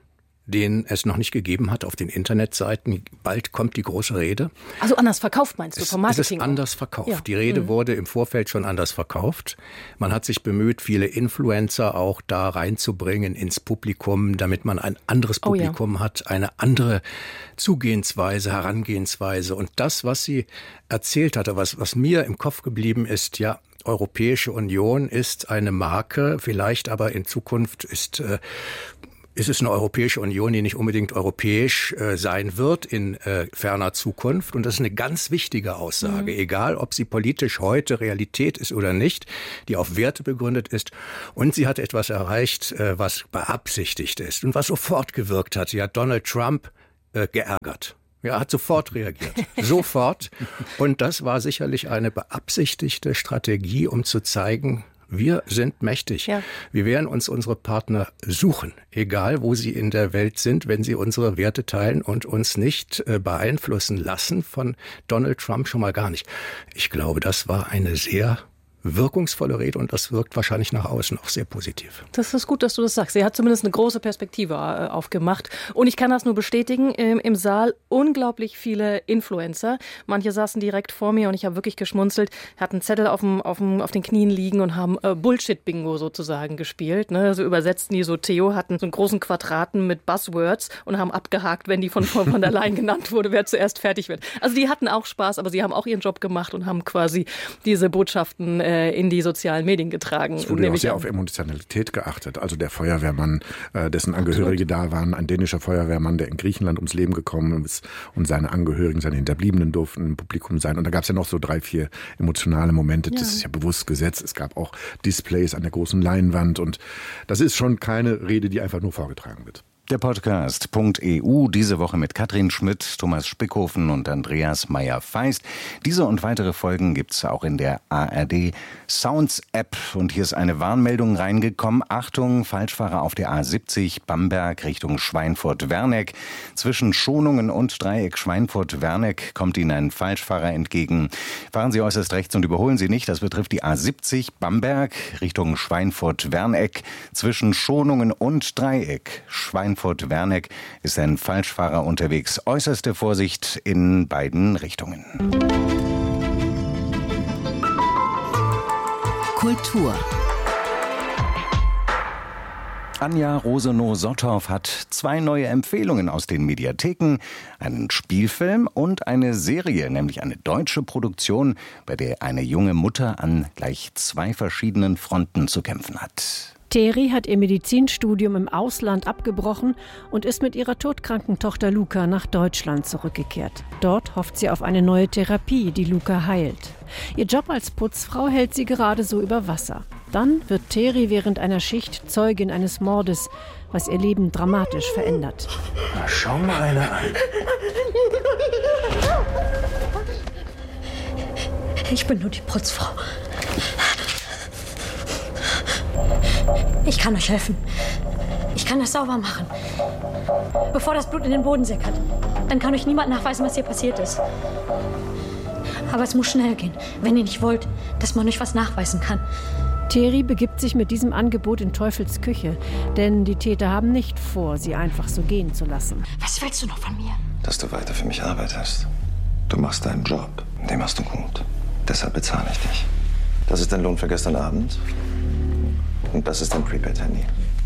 den es noch nicht gegeben hat auf den Internetseiten. Bald kommt die große Rede. Also anders verkauft, meinst du, vom Marketing? Es ist anders verkauft. Ja. Die Rede mhm. wurde im Vorfeld schon anders verkauft. Man hat sich bemüht, viele Influencer auch da reinzubringen ins Publikum, damit man ein anderes Publikum oh ja. hat, eine andere Zugehensweise, Herangehensweise. Und das, was sie erzählt hatte, was, was mir im Kopf geblieben ist, ja, Europäische Union ist eine Marke, vielleicht aber in Zukunft ist äh, ist es eine Europäische Union, die nicht unbedingt europäisch äh, sein wird in äh, ferner Zukunft. Und das ist eine ganz wichtige Aussage, mhm. egal ob sie politisch heute Realität ist oder nicht, die auf Werte begründet ist. Und sie hat etwas erreicht, äh, was beabsichtigt ist und was sofort gewirkt hat. Sie hat Donald Trump äh, geärgert. Er hat sofort reagiert. Sofort. Und das war sicherlich eine beabsichtigte Strategie, um zu zeigen, wir sind mächtig. Ja. Wir werden uns unsere Partner suchen, egal wo sie in der Welt sind, wenn sie unsere Werte teilen und uns nicht äh, beeinflussen lassen von Donald Trump schon mal gar nicht. Ich glaube, das war eine sehr wirkungsvolle Rede und das wirkt wahrscheinlich nach außen auch sehr positiv. Das ist gut, dass du das sagst. Sie hat zumindest eine große Perspektive äh, aufgemacht. Und ich kann das nur bestätigen, im, im Saal unglaublich viele Influencer. Manche saßen direkt vor mir und ich habe wirklich geschmunzelt, hatten Zettel auf, dem, auf, dem, auf den Knien liegen und haben äh, Bullshit-Bingo sozusagen gespielt. Ne? Also übersetzten die so, Theo hatten so einen großen Quadraten mit Buzzwords und haben abgehakt, wenn die von Frau von der Leyen genannt wurde, wer zuerst fertig wird. Also die hatten auch Spaß, aber sie haben auch ihren Job gemacht und haben quasi diese Botschaften äh, in die sozialen Medien getragen. Es wurde auch sehr auf Emotionalität geachtet. Also der Feuerwehrmann, dessen Angehörige Absolut. da waren, ein dänischer Feuerwehrmann, der in Griechenland ums Leben gekommen ist und seine Angehörigen, seine Hinterbliebenen durften im Publikum sein. Und da gab es ja noch so drei, vier emotionale Momente. Ja. Das ist ja bewusst gesetzt. Es gab auch Displays an der großen Leinwand und das ist schon keine Rede, die einfach nur vorgetragen wird. Der Podcast .eu, diese Woche mit Katrin Schmidt, Thomas Spickhofen und Andreas Meyer-Feist. Diese und weitere Folgen gibt's auch in der A R D Sounds App. Und hier ist eine Warnmeldung reingekommen. Achtung, Falschfahrer auf der A siebzig Bamberg Richtung Schweinfurt-Werneck. Zwischen Schonungen und Dreieck Schweinfurt-Werneck kommt Ihnen ein Falschfahrer entgegen. Fahren Sie äußerst rechts und überholen Sie nicht. Das betrifft die A siebzig Bamberg Richtung Schweinfurt-Werneck. Zwischen Schonungen und Dreieck Schweinfurt Schweinfurt-Werneck ist ein Falschfahrer unterwegs. Äußerste Vorsicht in beiden Richtungen. Kultur. Anja Rosenow-Sotthoff hat zwei neue Empfehlungen aus den Mediatheken, einen Spielfilm und eine Serie, nämlich eine deutsche Produktion, bei der eine junge Mutter an gleich zwei verschiedenen Fronten zu kämpfen hat. Teri hat ihr Medizinstudium im Ausland abgebrochen und ist mit ihrer todkranken Tochter Luca nach Deutschland zurückgekehrt. Dort hofft sie auf eine neue Therapie, die Luca heilt. Ihr Job als Putzfrau hält sie gerade so über Wasser. Dann wird Teri während einer Schicht Zeugin eines Mordes, was ihr Leben dramatisch verändert. Na, schau mal einer an. Ich bin nur die Putzfrau. Ich kann euch helfen. Ich kann das sauber machen. Bevor das Blut in den Boden sickert. Dann kann euch niemand nachweisen, was hier passiert ist. Aber es muss schnell gehen, wenn ihr nicht wollt, dass man euch was nachweisen kann. Teri begibt sich mit diesem Angebot in Teufels Küche, denn die Täter haben nicht vor, sie einfach so gehen zu lassen. Was willst du noch von mir? Dass du weiter für mich arbeitest. Du machst deinen Job, dem hast du gut. Deshalb bezahle ich dich. Das ist dein Lohn für gestern Abend. Und das ist dein Prepaid-Handy.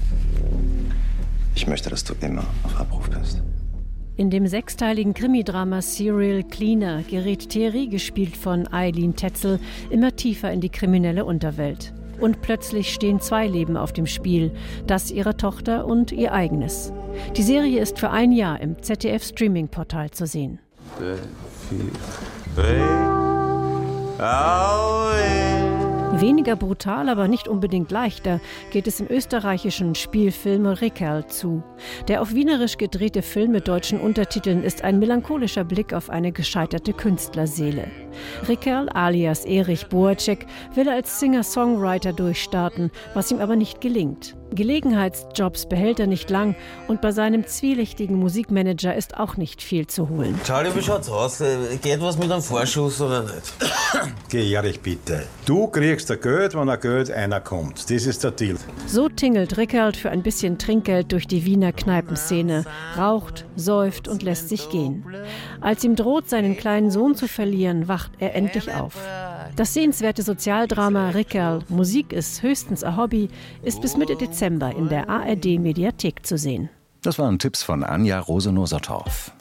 Ich möchte, dass du immer auf Abruf bist. In dem sechsteiligen Krimidrama Serial Cleaner gerät Teri, gespielt von Eileen Tetzel, immer tiefer in die kriminelle Unterwelt. Und plötzlich stehen zwei Leben auf dem Spiel, das ihrer Tochter und ihr eigenes. Die Serie ist für ein Jahr im Z D F-Streaming-Portal zu sehen. Weniger brutal, aber nicht unbedingt leichter geht es im österreichischen Spielfilm Rickerl zu. Der auf Wienerisch gedrehte Film mit deutschen Untertiteln ist ein melancholischer Blick auf eine gescheiterte Künstlerseele. Rickerl alias Erich Boacek will als Singer-Songwriter durchstarten, was ihm aber nicht gelingt. Gelegenheitsjobs behält er nicht lang und bei seinem zwielichtigen Musikmanager ist auch nicht viel zu holen. Charlie, wie schaut's aus? Geht was mit einem Vorschuss oder nicht? Geh, Erich, bitte. Du kriegst ein Geld, wenn ein Geld einer kommt. Das ist der Deal. So tingelt Rickert für ein bisschen Trinkgeld durch die Wiener Kneipenszene, raucht, säuft und lässt sich gehen. Als ihm droht, seinen kleinen Sohn zu verlieren, wacht er endlich auf. Das sehenswerte Sozialdrama Rickerl, Musik ist höchstens ein Hobby, ist bis Mitte Dezember in der A R D-Mediathek zu sehen. Das waren Tipps von Anja Rose-Nosertorf.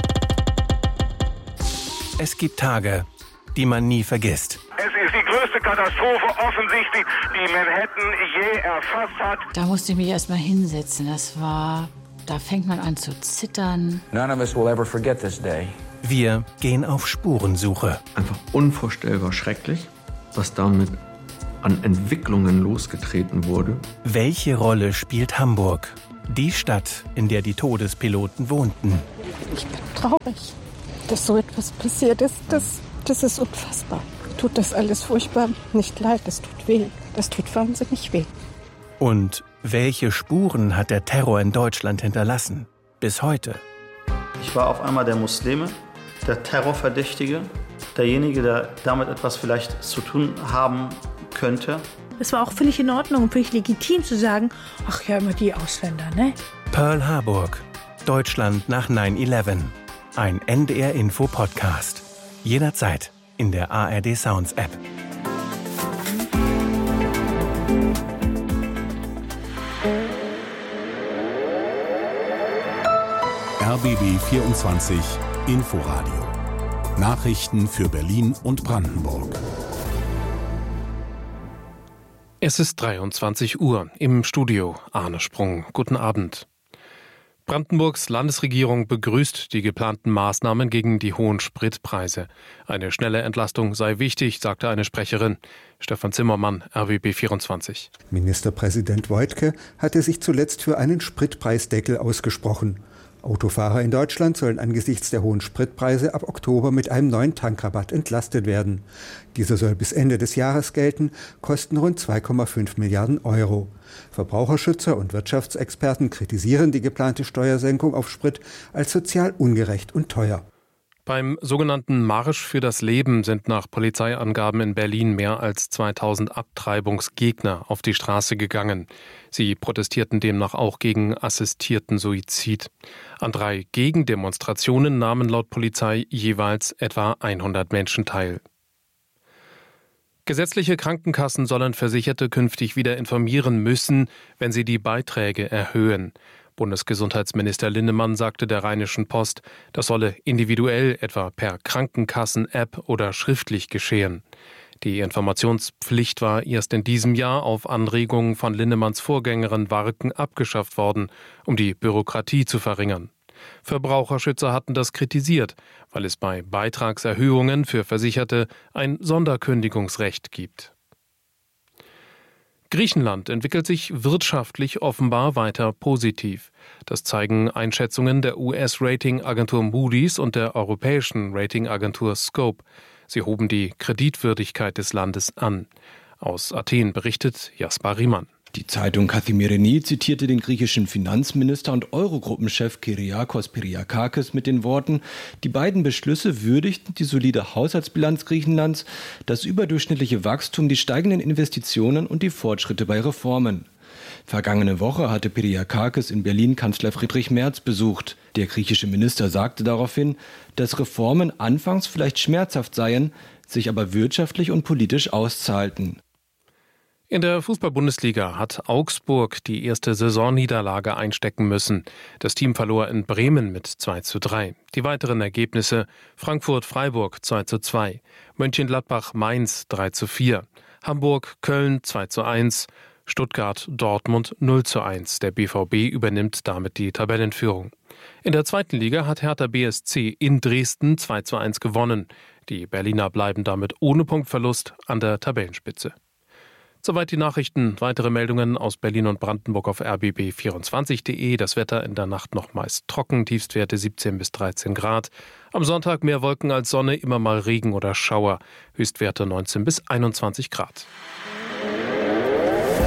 Es gibt Tage, die man nie vergisst. Es ist die größte Katastrophe offensichtlich, die Manhattan je erfasst hat. Da musste ich mich erst mal hinsetzen. Das war, da fängt man an zu zittern. None of us will ever forget this day. Wir gehen auf Spurensuche. Einfach unvorstellbar schrecklich, was damit an Entwicklungen losgetreten wurde. Welche Rolle spielt Hamburg? Die Stadt, in der die Todespiloten wohnten. Ich bin traurig, dass so etwas passiert ist. Das, das ist unfassbar. Tut das alles furchtbar nicht leid, das tut weh. Das tut wahnsinnig weh. Und welche Spuren hat der Terror in Deutschland hinterlassen? Bis heute. Ich war auf einmal der Muslime, der Terrorverdächtige, derjenige, der damit etwas vielleicht zu tun haben könnte. Es war auch völlig in Ordnung und völlig legitim zu sagen, ach ja, immer die Ausländer, ne? Pearl Harburg, Deutschland nach neun elf. Ein N D R-Info-Podcast. Jederzeit in der A R D Sounds App. R B B vierundzwanzig Inforadio. Nachrichten für Berlin und Brandenburg. Es ist dreiundzwanzig Uhr. Im Studio Arne Sprung. Guten Abend. Brandenburgs Landesregierung begrüßt die geplanten Maßnahmen gegen die hohen Spritpreise. Eine schnelle Entlastung sei wichtig, sagte eine Sprecherin. Stefan Zimmermann, R B B vierundzwanzig. Ministerpräsident Woidke hatte sich zuletzt für einen Spritpreisdeckel ausgesprochen. Autofahrer in Deutschland sollen angesichts der hohen Spritpreise ab Oktober mit einem neuen Tankrabatt entlastet werden. Dieser soll bis Ende des Jahres gelten, kosten rund zwei Komma fünf Milliarden Euro. Verbraucherschützer und Wirtschaftsexperten kritisieren die geplante Steuersenkung auf Sprit als sozial ungerecht und teuer. Beim sogenannten Marsch für das Leben sind nach Polizeiangaben in Berlin mehr als zweitausend Abtreibungsgegner auf die Straße gegangen. Sie protestierten demnach auch gegen assistierten Suizid. An drei Gegendemonstrationen nahmen laut Polizei jeweils etwa hundert Menschen teil. Gesetzliche Krankenkassen sollen Versicherte künftig wieder informieren müssen, wenn sie die Beiträge erhöhen. Bundesgesundheitsminister Linnemann sagte der Rheinischen Post, das solle individuell, etwa per Krankenkassen-App oder schriftlich geschehen. Die Informationspflicht war erst in diesem Jahr auf Anregung von Linnemanns Vorgängerin Warken abgeschafft worden, um die Bürokratie zu verringern. Verbraucherschützer hatten das kritisiert, weil es bei Beitragserhöhungen für Versicherte ein Sonderkündigungsrecht gibt. Griechenland entwickelt sich wirtschaftlich offenbar weiter positiv. Das zeigen Einschätzungen der U S-Ratingagentur Moody's und der europäischen Ratingagentur Scope. Sie hoben die Kreditwürdigkeit des Landes an. Aus Athen berichtet Jasper Riemann. Die Zeitung Kathimerini zitierte den griechischen Finanzminister und Eurogruppenchef Kyriakos Piriakakis mit den Worten: Die beiden Beschlüsse würdigten die solide Haushaltsbilanz Griechenlands, das überdurchschnittliche Wachstum, die steigenden Investitionen und die Fortschritte bei Reformen. Vergangene Woche hatte Piriakakis in Berlin Kanzler Friedrich Merz besucht. Der griechische Minister sagte daraufhin, dass Reformen anfangs vielleicht schmerzhaft seien, sich aber wirtschaftlich und politisch auszahlten. In der Fußball-Bundesliga hat Augsburg die erste Saisonniederlage einstecken müssen. Das Team verlor in Bremen mit zwei zu drei. Die weiteren Ergebnisse: Frankfurt-Freiburg zwei zu zwei, Mönchengladbach-Mainz drei zu vier, Hamburg-Köln zwei zu eins, Stuttgart-Dortmund null zu eins. Der B V B übernimmt damit die Tabellenführung. In der zweiten Liga hat Hertha B S C in Dresden zwei zu eins gewonnen. Die Berliner bleiben damit ohne Punktverlust an der Tabellenspitze. Soweit die Nachrichten. Weitere Meldungen aus Berlin und Brandenburg auf R B B vierundzwanzig punkt de. Das Wetter in der Nacht noch meist trocken, Tiefstwerte siebzehn bis dreizehn Grad. Am Sonntag mehr Wolken als Sonne, immer mal Regen oder Schauer. Höchstwerte neunzehn bis einundzwanzig Grad.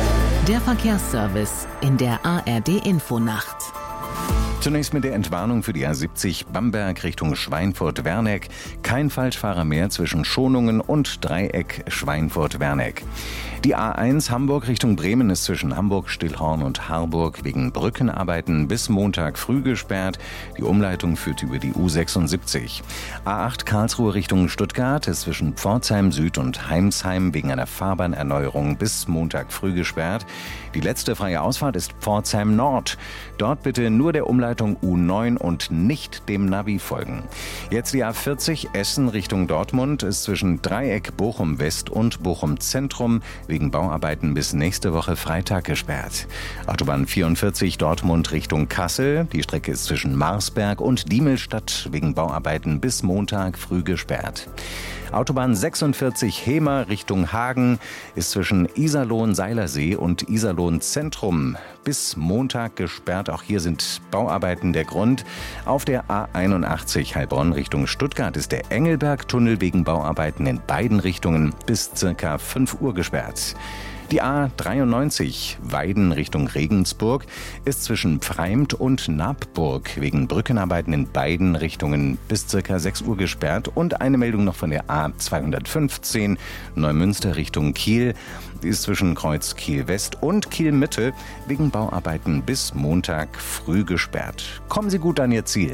Der Verkehrsservice in der A R D-Infonacht. Zunächst mit der Entwarnung für die A siebzig Bamberg Richtung Schweinfurt-Werneck. Kein Falschfahrer mehr zwischen Schonungen und Dreieck Schweinfurt-Werneck. Die A eins Hamburg Richtung Bremen ist zwischen Hamburg, Stillhorn und Harburg wegen Brückenarbeiten bis Montag früh gesperrt. Die Umleitung führt über die U sechsundsiebzig. A acht Karlsruhe Richtung Stuttgart ist zwischen Pforzheim Süd und Heimsheim wegen einer Fahrbahnerneuerung bis Montag früh gesperrt. Die letzte freie Ausfahrt ist Pforzheim Nord. Dort bitte nur der Umleitung U neun und nicht dem Navi folgen. Jetzt die A vierzig Essen Richtung Dortmund ist zwischen Dreieck Bochum West und Bochum Zentrum wegen Bauarbeiten bis nächste Woche Freitag gesperrt. Autobahn vierundvierzig Dortmund Richtung Kassel. Die Strecke ist zwischen Marsberg und Diemelstadt wegen Bauarbeiten bis Montag früh gesperrt. Autobahn sechsundvierzig Hemer Richtung Hagen ist zwischen Iserlohn-Seilersee und Iserlohn-Zentrum bis Montag gesperrt. Auch hier sind Bauarbeiten der Grund. Auf der A einundachtzig Heilbronn Richtung Stuttgart ist der Engelberg-Tunnel wegen Bauarbeiten in beiden Richtungen bis circa fünf Uhr gesperrt. Die A dreiundneunzig Weiden Richtung Regensburg ist zwischen Pfreimt und Nabburg wegen Brückenarbeiten in beiden Richtungen bis ca. sechs Uhr gesperrt. Und eine Meldung noch von der A zweihundertfünfzehn Neumünster Richtung Kiel. Die ist zwischen Kreuz Kiel West und Kiel Mitte wegen Bauarbeiten bis Montag früh gesperrt. Kommen Sie gut an Ihr Ziel.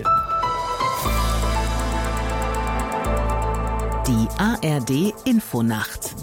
Die A R D-Infonacht.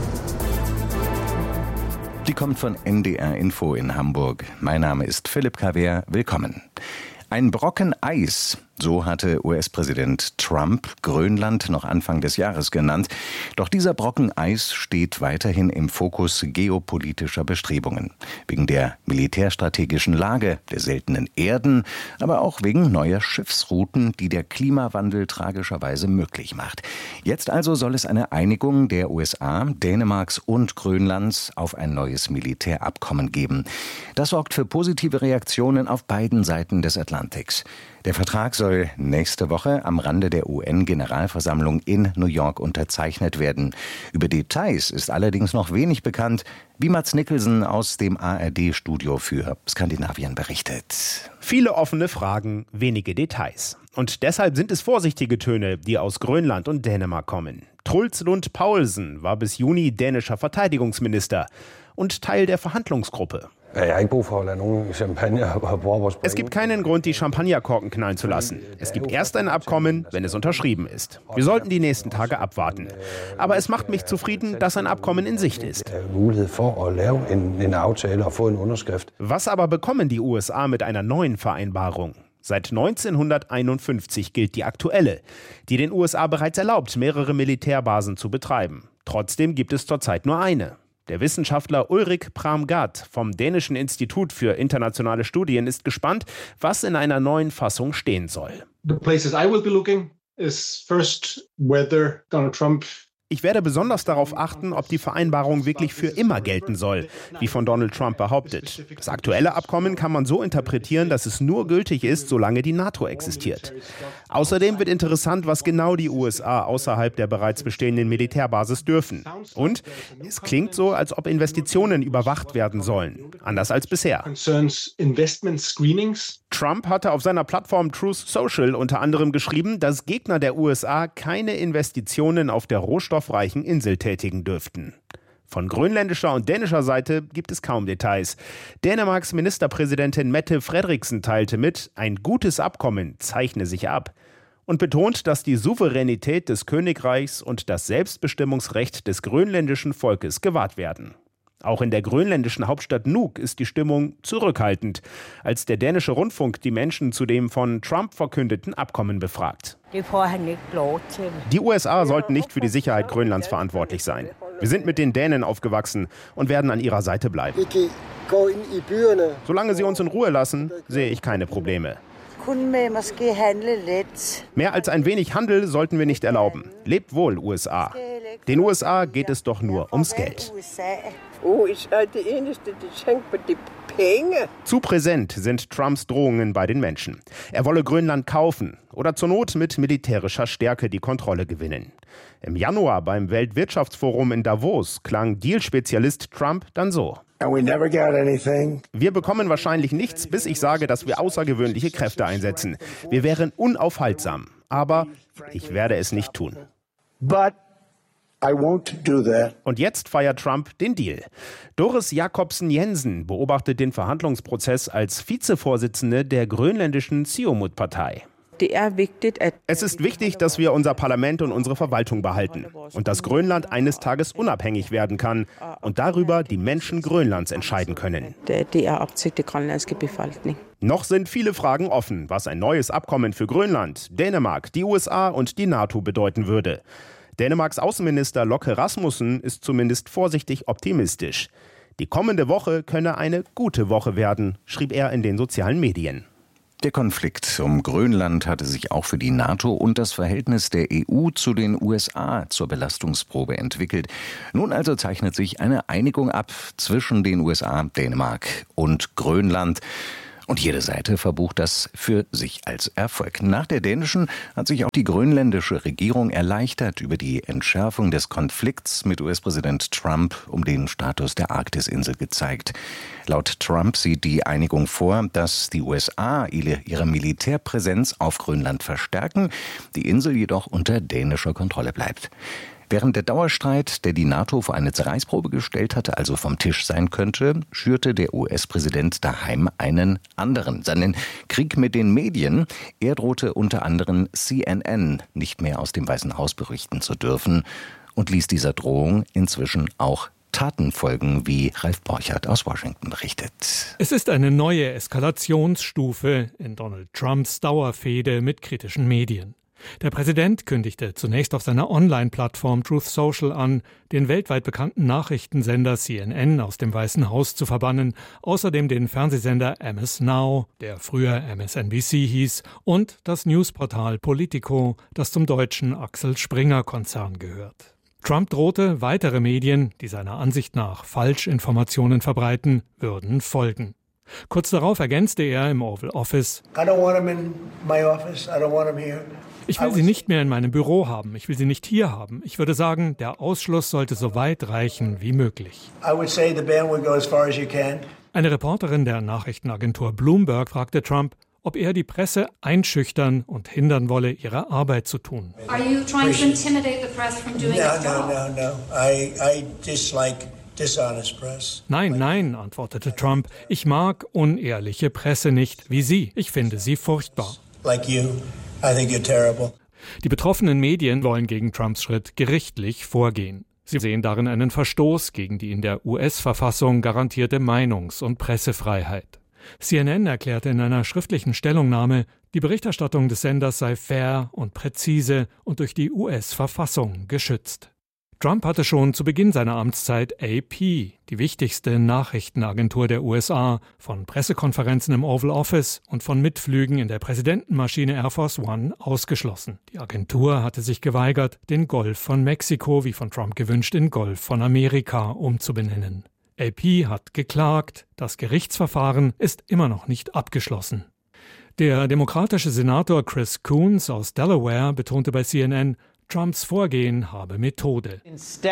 Die kommt von N D R Info in Hamburg. Mein Name ist Philipp Kaver. Willkommen. Ein Brocken Eis, so hatte U S-Präsident Trump Grönland noch Anfang des Jahres genannt. Doch dieser Brocken Eis steht weiterhin im Fokus geopolitischer Bestrebungen. Wegen der militärstrategischen Lage, der seltenen Erden, aber auch wegen neuer Schiffsrouten, die der Klimawandel tragischerweise möglich macht. Jetzt also soll es eine Einigung der U S A, Dänemarks und Grönlands auf ein neues Militärabkommen geben. Das sorgt für positive Reaktionen auf beiden Seiten des Atlantiks. Der Vertrag soll nächste Woche am Rande der U N-Generalversammlung in New York unterzeichnet werden. Über Details ist allerdings noch wenig bekannt, wie Mats Nicholson aus dem A R D-Studio für Skandinavien berichtet. Viele offene Fragen, wenige Details. Und deshalb sind es vorsichtige Töne, die aus Grönland und Dänemark kommen. Truls Lund Poulsen war bis Juni dänischer Verteidigungsminister und Teil der Verhandlungsgruppe. Es gibt keinen Grund, die Champagnerkorken knallen zu lassen. Es gibt erst ein Abkommen, wenn es unterschrieben ist. Wir sollten die nächsten Tage abwarten. Aber es macht mich zufrieden, dass ein Abkommen in Sicht ist. Was aber bekommen die U S A mit einer neuen Vereinbarung? Seit neunzehnhunderteinundfünfzig gilt die aktuelle, die den U S A bereits erlaubt, mehrere Militärbasen zu betreiben. Trotzdem gibt es zurzeit nur eine. Der Wissenschaftler Ulrik Pramgat vom Dänischen Institut für internationale Studien ist gespannt, was in einer neuen Fassung stehen soll. The places I will be looking is first whether Donald Trump Ich werde besonders darauf achten, ob die Vereinbarung wirklich für immer gelten soll, wie von Donald Trump behauptet. Das aktuelle Abkommen kann man so interpretieren, dass es nur gültig ist, solange die NATO existiert. Außerdem wird interessant, was genau die U S A außerhalb der bereits bestehenden Militärbasis dürfen. Und es klingt so, als ob Investitionen überwacht werden sollen, anders als bisher. Trump hatte auf seiner Plattform Truth Social unter anderem geschrieben, dass Gegner der U S A keine Investitionen auf der rohstoffreichen Insel tätigen dürften. Von grönländischer und dänischer Seite gibt es kaum Details. Dänemarks Ministerpräsidentin Mette Frederiksen teilte mit, ein gutes Abkommen zeichne sich ab und betont, dass die Souveränität des Königreichs und das Selbstbestimmungsrecht des grönländischen Volkes gewahrt werden. Auch in der grönländischen Hauptstadt Nuuk ist die Stimmung zurückhaltend, als der dänische Rundfunk die Menschen zu dem von Trump verkündeten Abkommen befragt. Die U S A sollten nicht für die Sicherheit Grönlands verantwortlich sein. Wir sind mit den Dänen aufgewachsen und werden an ihrer Seite bleiben. Solange sie uns in Ruhe lassen, sehe ich keine Probleme. Mehr als ein wenig Handel sollten wir nicht erlauben. Lebt wohl, U S A. Den U S A geht es doch nur ums Geld. Zu präsent sind Trumps Drohungen bei den Menschen. Er wolle Grönland kaufen oder zur Not mit militärischer Stärke die Kontrolle gewinnen. Im Januar beim Weltwirtschaftsforum in Davos klang Deal-Spezialist Trump dann so. Wir bekommen wahrscheinlich nichts, bis ich sage, dass wir außergewöhnliche Kräfte einsetzen. Wir wären unaufhaltsam, aber ich werde es nicht tun. But I won't do that. Und jetzt feiert Trump den Deal. Doris Jakobsen-Jensen beobachtet den Verhandlungsprozess als Vizevorsitzende der grönländischen Siumut-Partei. Es ist wichtig, dass wir unser Parlament und unsere Verwaltung behalten und dass Grönland eines Tages unabhängig werden kann und darüber die Menschen Grönlands entscheiden können. Noch sind viele Fragen offen, was ein neues Abkommen für Grönland, Dänemark, die U S A und die NATO bedeuten würde. Dänemarks Außenminister Locke Rasmussen ist zumindest vorsichtig optimistisch. Die kommende Woche könne eine gute Woche werden, schrieb er in den sozialen Medien. Der Konflikt um Grönland hatte sich auch für die NATO und das Verhältnis der E U zu den U S A zur Belastungsprobe entwickelt. Nun also zeichnet sich eine Einigung ab zwischen den U S A, Dänemark und Grönland. Und jede Seite verbucht das für sich als Erfolg. Nach der dänischen hat sich auch die grönländische Regierung erleichtert über die Entschärfung des Konflikts mit U S-Präsident Trump um den Status der Arktisinsel gezeigt. Laut Trump sieht die Einigung vor, dass die U S A ihre Militärpräsenz auf Grönland verstärken, die Insel jedoch unter dänischer Kontrolle bleibt. Während der Dauerstreit, der die NATO vor eine Zerreißprobe gestellt hatte, also vom Tisch sein könnte, schürte der U S-Präsident daheim einen anderen, seinen Krieg mit den Medien. Er drohte unter anderem C N N nicht mehr aus dem Weißen Haus berichten zu dürfen und ließ dieser Drohung inzwischen auch Taten folgen, wie Ralf Borchardt aus Washington berichtet. Es ist eine neue Eskalationsstufe in Donald Trumps Dauerfehde mit kritischen Medien. Der Präsident kündigte zunächst auf seiner Online-Plattform Truth Social an, den weltweit bekannten Nachrichtensender C N N aus dem Weißen Haus zu verbannen, außerdem den Fernsehsender M S Now, der früher M S N B C hieß, und das Newsportal Politico, das zum deutschen Axel Springer-Konzern gehört. Trump drohte, weitere Medien, die seiner Ansicht nach Falschinformationen verbreiten, würden folgen. Kurz darauf ergänzte er im Oval Office: I don't want him in my office. I don't want him here. Ich will sie nicht mehr in meinem Büro haben. Ich will sie nicht hier haben. Ich würde sagen, der Ausschluss sollte so weit reichen wie möglich. I would say the ban would go as far as you can. Eine Reporterin der Nachrichtenagentur Bloomberg fragte Trump, ob er die Presse einschüchtern und hindern wolle, ihre Arbeit zu tun. Are you trying to intimidate the press from doing its job? No, no, no, no. I, I dislike dishonest press. Nein, nein, antwortete Trump. Ich mag unehrliche Presse nicht, wie Sie. Ich finde sie furchtbar. Like you. I think you're terrible. Die betroffenen Medien wollen gegen Trumps Schritt gerichtlich vorgehen. Sie sehen darin einen Verstoß gegen die in der U S-Verfassung garantierte Meinungs- und Pressefreiheit. C N N erklärte in einer schriftlichen Stellungnahme, die Berichterstattung des Senders sei fair und präzise und durch die U S-Verfassung geschützt. Trump hatte schon zu Beginn seiner Amtszeit A P, die wichtigste Nachrichtenagentur der U S A, von Pressekonferenzen im Oval Office und von Mitflügen in der Präsidentenmaschine Air Force One ausgeschlossen. Die Agentur hatte sich geweigert, den Golf von Mexiko, wie von Trump gewünscht, in Golf von Amerika umzubenennen. A P hat geklagt, das Gerichtsverfahren ist immer noch nicht abgeschlossen. Der demokratische Senator Chris Coons aus Delaware betonte bei C N N, Trumps Vorgehen habe Methode.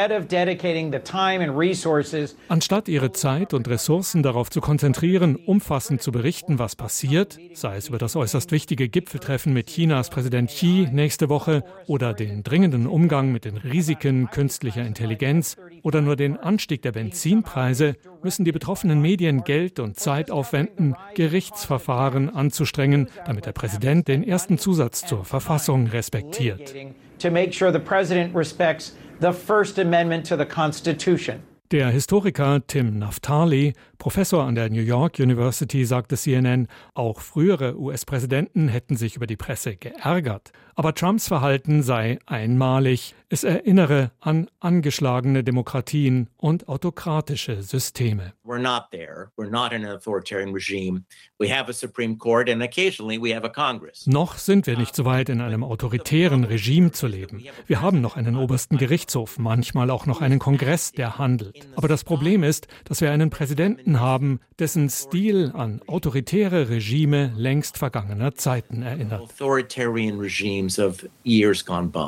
Anstatt ihre Zeit und Ressourcen darauf zu konzentrieren, umfassend zu berichten, was passiert, sei es über das äußerst wichtige Gipfeltreffen mit Chinas Präsident Xi nächste Woche oder den dringenden Umgang mit den Risiken künstlicher Intelligenz oder nur den Anstieg der Benzinpreise, müssen die betroffenen Medien Geld und Zeit aufwenden, Gerichtsverfahren anzustrengen, damit der Präsident den ersten Zusatz zur Verfassung respektiert. To make sure the president respects the First Amendment to the Constitution. Der Historiker Tim Naftali, Professor an der New York University, sagte C N N, auch frühere U S-Präsidenten hätten sich über die Presse geärgert. Aber Trumps Verhalten sei einmalig. Es erinnere an angeschlagene Demokratien und autokratische Systeme. We're not there. We're not in an authoritarian regime. We have a Supreme Court and occasionally we have a Congress. Noch sind wir nicht so weit, in einem autoritären Regime zu leben. Wir haben noch einen obersten Gerichtshof, manchmal auch noch einen Kongress, der handelt. Aber das Problem ist, dass wir einen Präsidenten haben, dessen Stil an autoritäre Regime längst vergangener Zeiten erinnert. Authoritarian regimes of years gone by.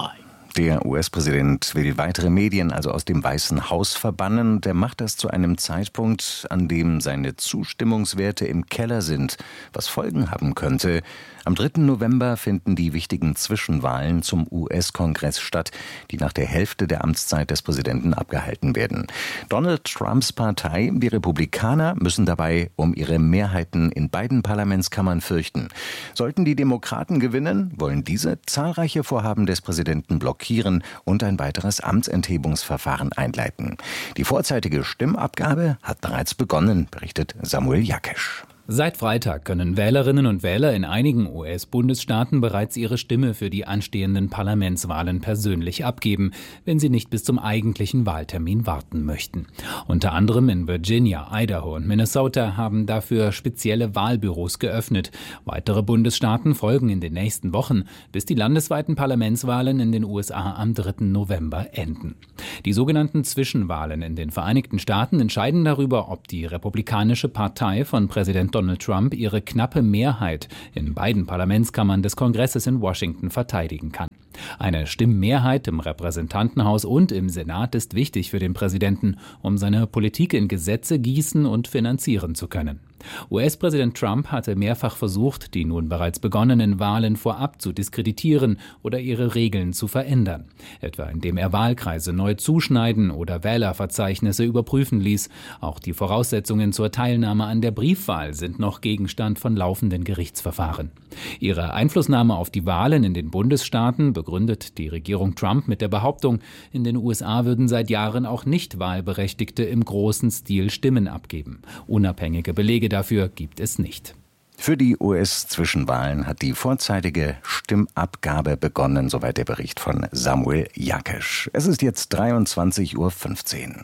Der U S-Präsident will weitere Medien also aus dem Weißen Haus verbannen. Der macht das zu einem Zeitpunkt, an dem seine Zustimmungswerte im Keller sind, was Folgen haben könnte. Am dritten November finden die wichtigen Zwischenwahlen zum U S-Kongress statt, die nach der Hälfte der Amtszeit des Präsidenten abgehalten werden. Donald Trumps Partei, die Republikaner, müssen dabei um ihre Mehrheiten in beiden Parlamentskammern fürchten. Sollten die Demokraten gewinnen, wollen diese zahlreiche Vorhaben des Präsidenten blockieren und ein weiteres Amtsenthebungsverfahren einleiten. Die vorzeitige Stimmabgabe hat bereits begonnen, berichtet Samuel Jakesch. Seit Freitag können Wählerinnen und Wähler in einigen U S-Bundesstaaten bereits ihre Stimme für die anstehenden Parlamentswahlen persönlich abgeben, wenn sie nicht bis zum eigentlichen Wahltermin warten möchten. Unter anderem in Virginia, Idaho und Minnesota haben dafür spezielle Wahlbüros geöffnet. Weitere Bundesstaaten folgen in den nächsten Wochen, bis die landesweiten Parlamentswahlen in den U S A am dritten November enden. Die sogenannten Zwischenwahlen in den Vereinigten Staaten entscheiden darüber, ob die Republikanische Partei von Präsident Donald Trump ihre knappe Mehrheit in beiden Parlamentskammern des Kongresses in Washington verteidigen kann. Eine Stimmmehrheit im Repräsentantenhaus und im Senat ist wichtig für den Präsidenten, um seine Politik in Gesetze gießen und finanzieren zu können. U S-Präsident Trump hatte mehrfach versucht, die nun bereits begonnenen Wahlen vorab zu diskreditieren oder ihre Regeln zu verändern. Etwa indem er Wahlkreise neu zuschneiden oder Wählerverzeichnisse überprüfen ließ. Auch die Voraussetzungen zur Teilnahme an der Briefwahl sind noch Gegenstand von laufenden Gerichtsverfahren. Ihre Einflussnahme auf die Wahlen in den Bundesstaaten begründet die Regierung Trump mit der Behauptung, in den U S A würden seit Jahren auch Nicht-Wahlberechtigte im großen Stil Stimmen abgeben. Unabhängige Belege dafür gibt es nicht. Für die U S-Zwischenwahlen hat die vorzeitige Stimmabgabe begonnen, soweit der Bericht von Samuel Jakesch. Es ist jetzt dreiundzwanzig Uhr fünfzehn.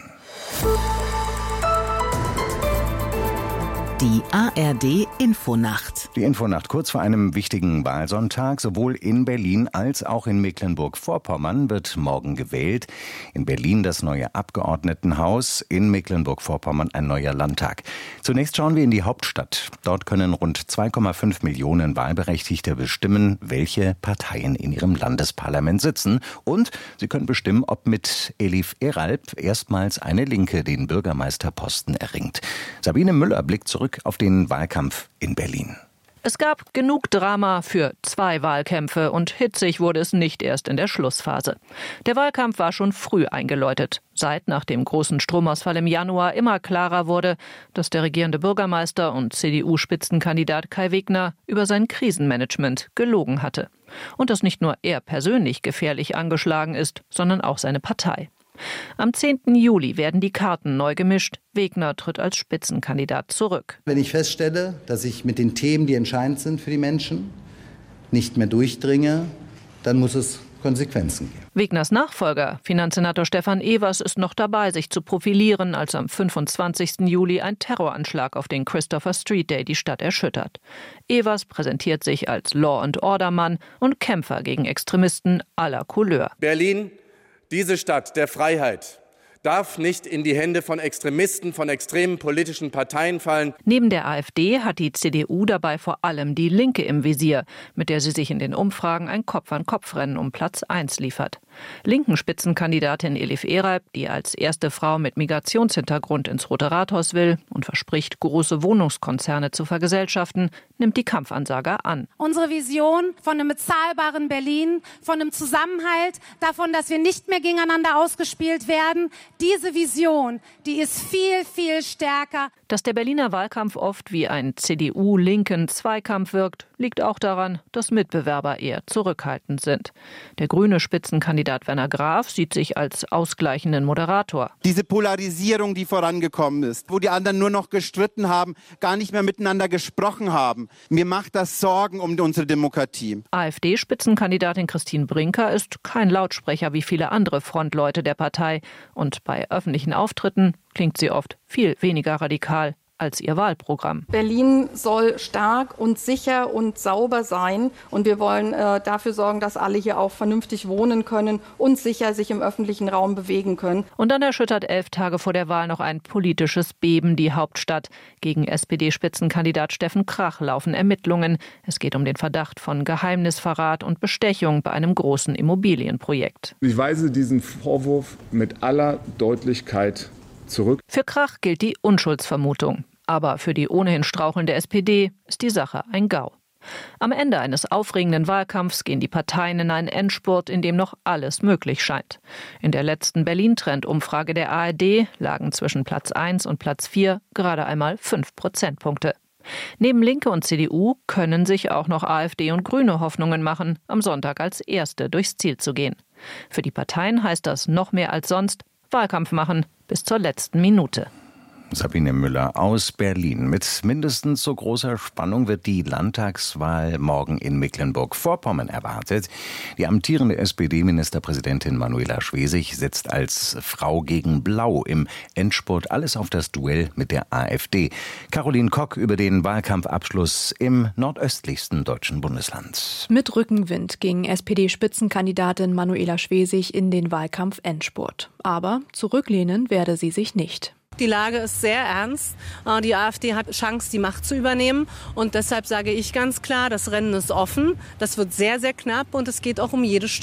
Die A R D-Infonacht. Die Infonacht kurz vor einem wichtigen Wahlsonntag. Sowohl in Berlin als auch in Mecklenburg-Vorpommern wird morgen gewählt. In Berlin das neue Abgeordnetenhaus, in Mecklenburg-Vorpommern ein neuer Landtag. Zunächst schauen wir in die Hauptstadt. Dort können rund zwei Komma fünf Millionen Wahlberechtigte bestimmen, welche Parteien in ihrem Landesparlament sitzen. Und sie können bestimmen, ob mit Elif Eralp erstmals eine Linke den Bürgermeisterposten erringt. Sabine Müller blickt zurück auf den Wahlkampf in Berlin. Es gab genug Drama für zwei Wahlkämpfe und hitzig wurde es nicht erst in der Schlussphase. Der Wahlkampf war schon früh eingeläutet, seit nach dem großen Stromausfall im Januar immer klarer wurde, dass der regierende Bürgermeister und C D U-Spitzenkandidat Kai Wegner über sein Krisenmanagement gelogen hatte. Und dass nicht nur er persönlich gefährlich angeschlagen ist, sondern auch seine Partei. Am zehnten Juli werden die Karten neu gemischt. Wegner tritt als Spitzenkandidat zurück. Wenn ich feststelle, dass ich mit den Themen, die entscheidend sind für die Menschen, nicht mehr durchdringe, dann muss es Konsequenzen geben. Wegners Nachfolger, Finanzsenator Stefan Evers, ist noch dabei, sich zu profilieren, als am fünfundzwanzigsten Juli ein Terroranschlag auf den Christopher Street Day die Stadt erschüttert. Evers präsentiert sich als Law-and-Order-Mann und Kämpfer gegen Extremisten aller Couleur. Berlin, diese Stadt der Freiheit, darf nicht in die Hände von Extremisten, von extremen politischen Parteien fallen. Neben der AfD hat die C D U dabei vor allem die Linke im Visier, mit der sie sich in den Umfragen ein Kopf-an-Kopf-Rennen um Platz eins liefert. Linken Spitzenkandidatin Elif Eralp, die als erste Frau mit Migrationshintergrund ins Rote Rathaus will und verspricht, große Wohnungskonzerne zu vergesellschaften, nimmt die Kampfansage an. Unsere Vision von einem bezahlbaren Berlin, von einem Zusammenhalt, davon, dass wir nicht mehr gegeneinander ausgespielt werden, diese Vision, die ist viel, viel stärker. Dass der Berliner Wahlkampf oft wie ein C D U-linken Zweikampf wirkt, liegt auch daran, dass Mitbewerber eher zurückhaltend sind. Der grüne Spitzenkandidat Werner Graf sieht sich als ausgleichenden Moderator. Diese Polarisierung, die vorangekommen ist, wo die anderen nur noch gestritten haben, gar nicht mehr miteinander gesprochen haben. Mir macht das Sorgen um unsere Demokratie. AfD-Spitzenkandidatin Christine Brinker ist kein Lautsprecher wie viele andere Frontleute der Partei. Und bei öffentlichen Auftritten klingt sie oft viel weniger radikal als ihr Wahlprogramm. Berlin soll stark und sicher und sauber sein. Und wir wollen äh, dafür sorgen, dass alle hier auch vernünftig wohnen können und sicher sich im öffentlichen Raum bewegen können. Und dann erschüttert elf Tage vor der Wahl noch ein politisches Beben die Hauptstadt. Gegen S P D-Spitzenkandidat Steffen Krach laufen Ermittlungen. Es geht um den Verdacht von Geheimnisverrat und Bestechung bei einem großen Immobilienprojekt. Ich weise diesen Vorwurf mit aller Deutlichkeit zurück. Für Krach gilt die Unschuldsvermutung. Aber für die ohnehin strauchelnde S P D ist die Sache ein GAU. Am Ende eines aufregenden Wahlkampfs gehen die Parteien in einen Endspurt, in dem noch alles möglich scheint. In der letzten Berlin-Trend-Umfrage der A R D lagen zwischen Platz eins und Platz vier gerade einmal fünf Prozentpunkte. Neben Linke und C D U können sich auch noch AfD und Grüne Hoffnungen machen, am Sonntag als Erste durchs Ziel zu gehen. Für die Parteien heißt das noch mehr als sonst Wahlkampf machen bis zur letzten Minute. Sabine Müller aus Berlin. Mit mindestens so großer Spannung wird die Landtagswahl morgen in Mecklenburg-Vorpommern erwartet. Die amtierende S P D-Ministerpräsidentin Manuela Schwesig setzt als Frau gegen Blau im Endspurt alles auf das Duell mit der AfD. Caroline Kock über den Wahlkampfabschluss im nordöstlichsten deutschen Bundesland. Mit Rückenwind ging S P D-Spitzenkandidatin Manuela Schwesig in den Wahlkampf-Endspurt. Aber zurücklehnen werde sie sich nicht. Die Lage ist sehr ernst. Die AfD hat Chance, die Macht zu übernehmen. Und deshalb sage ich ganz klar, das Rennen ist offen. Das wird sehr, sehr knapp und es geht auch um jede Stimme.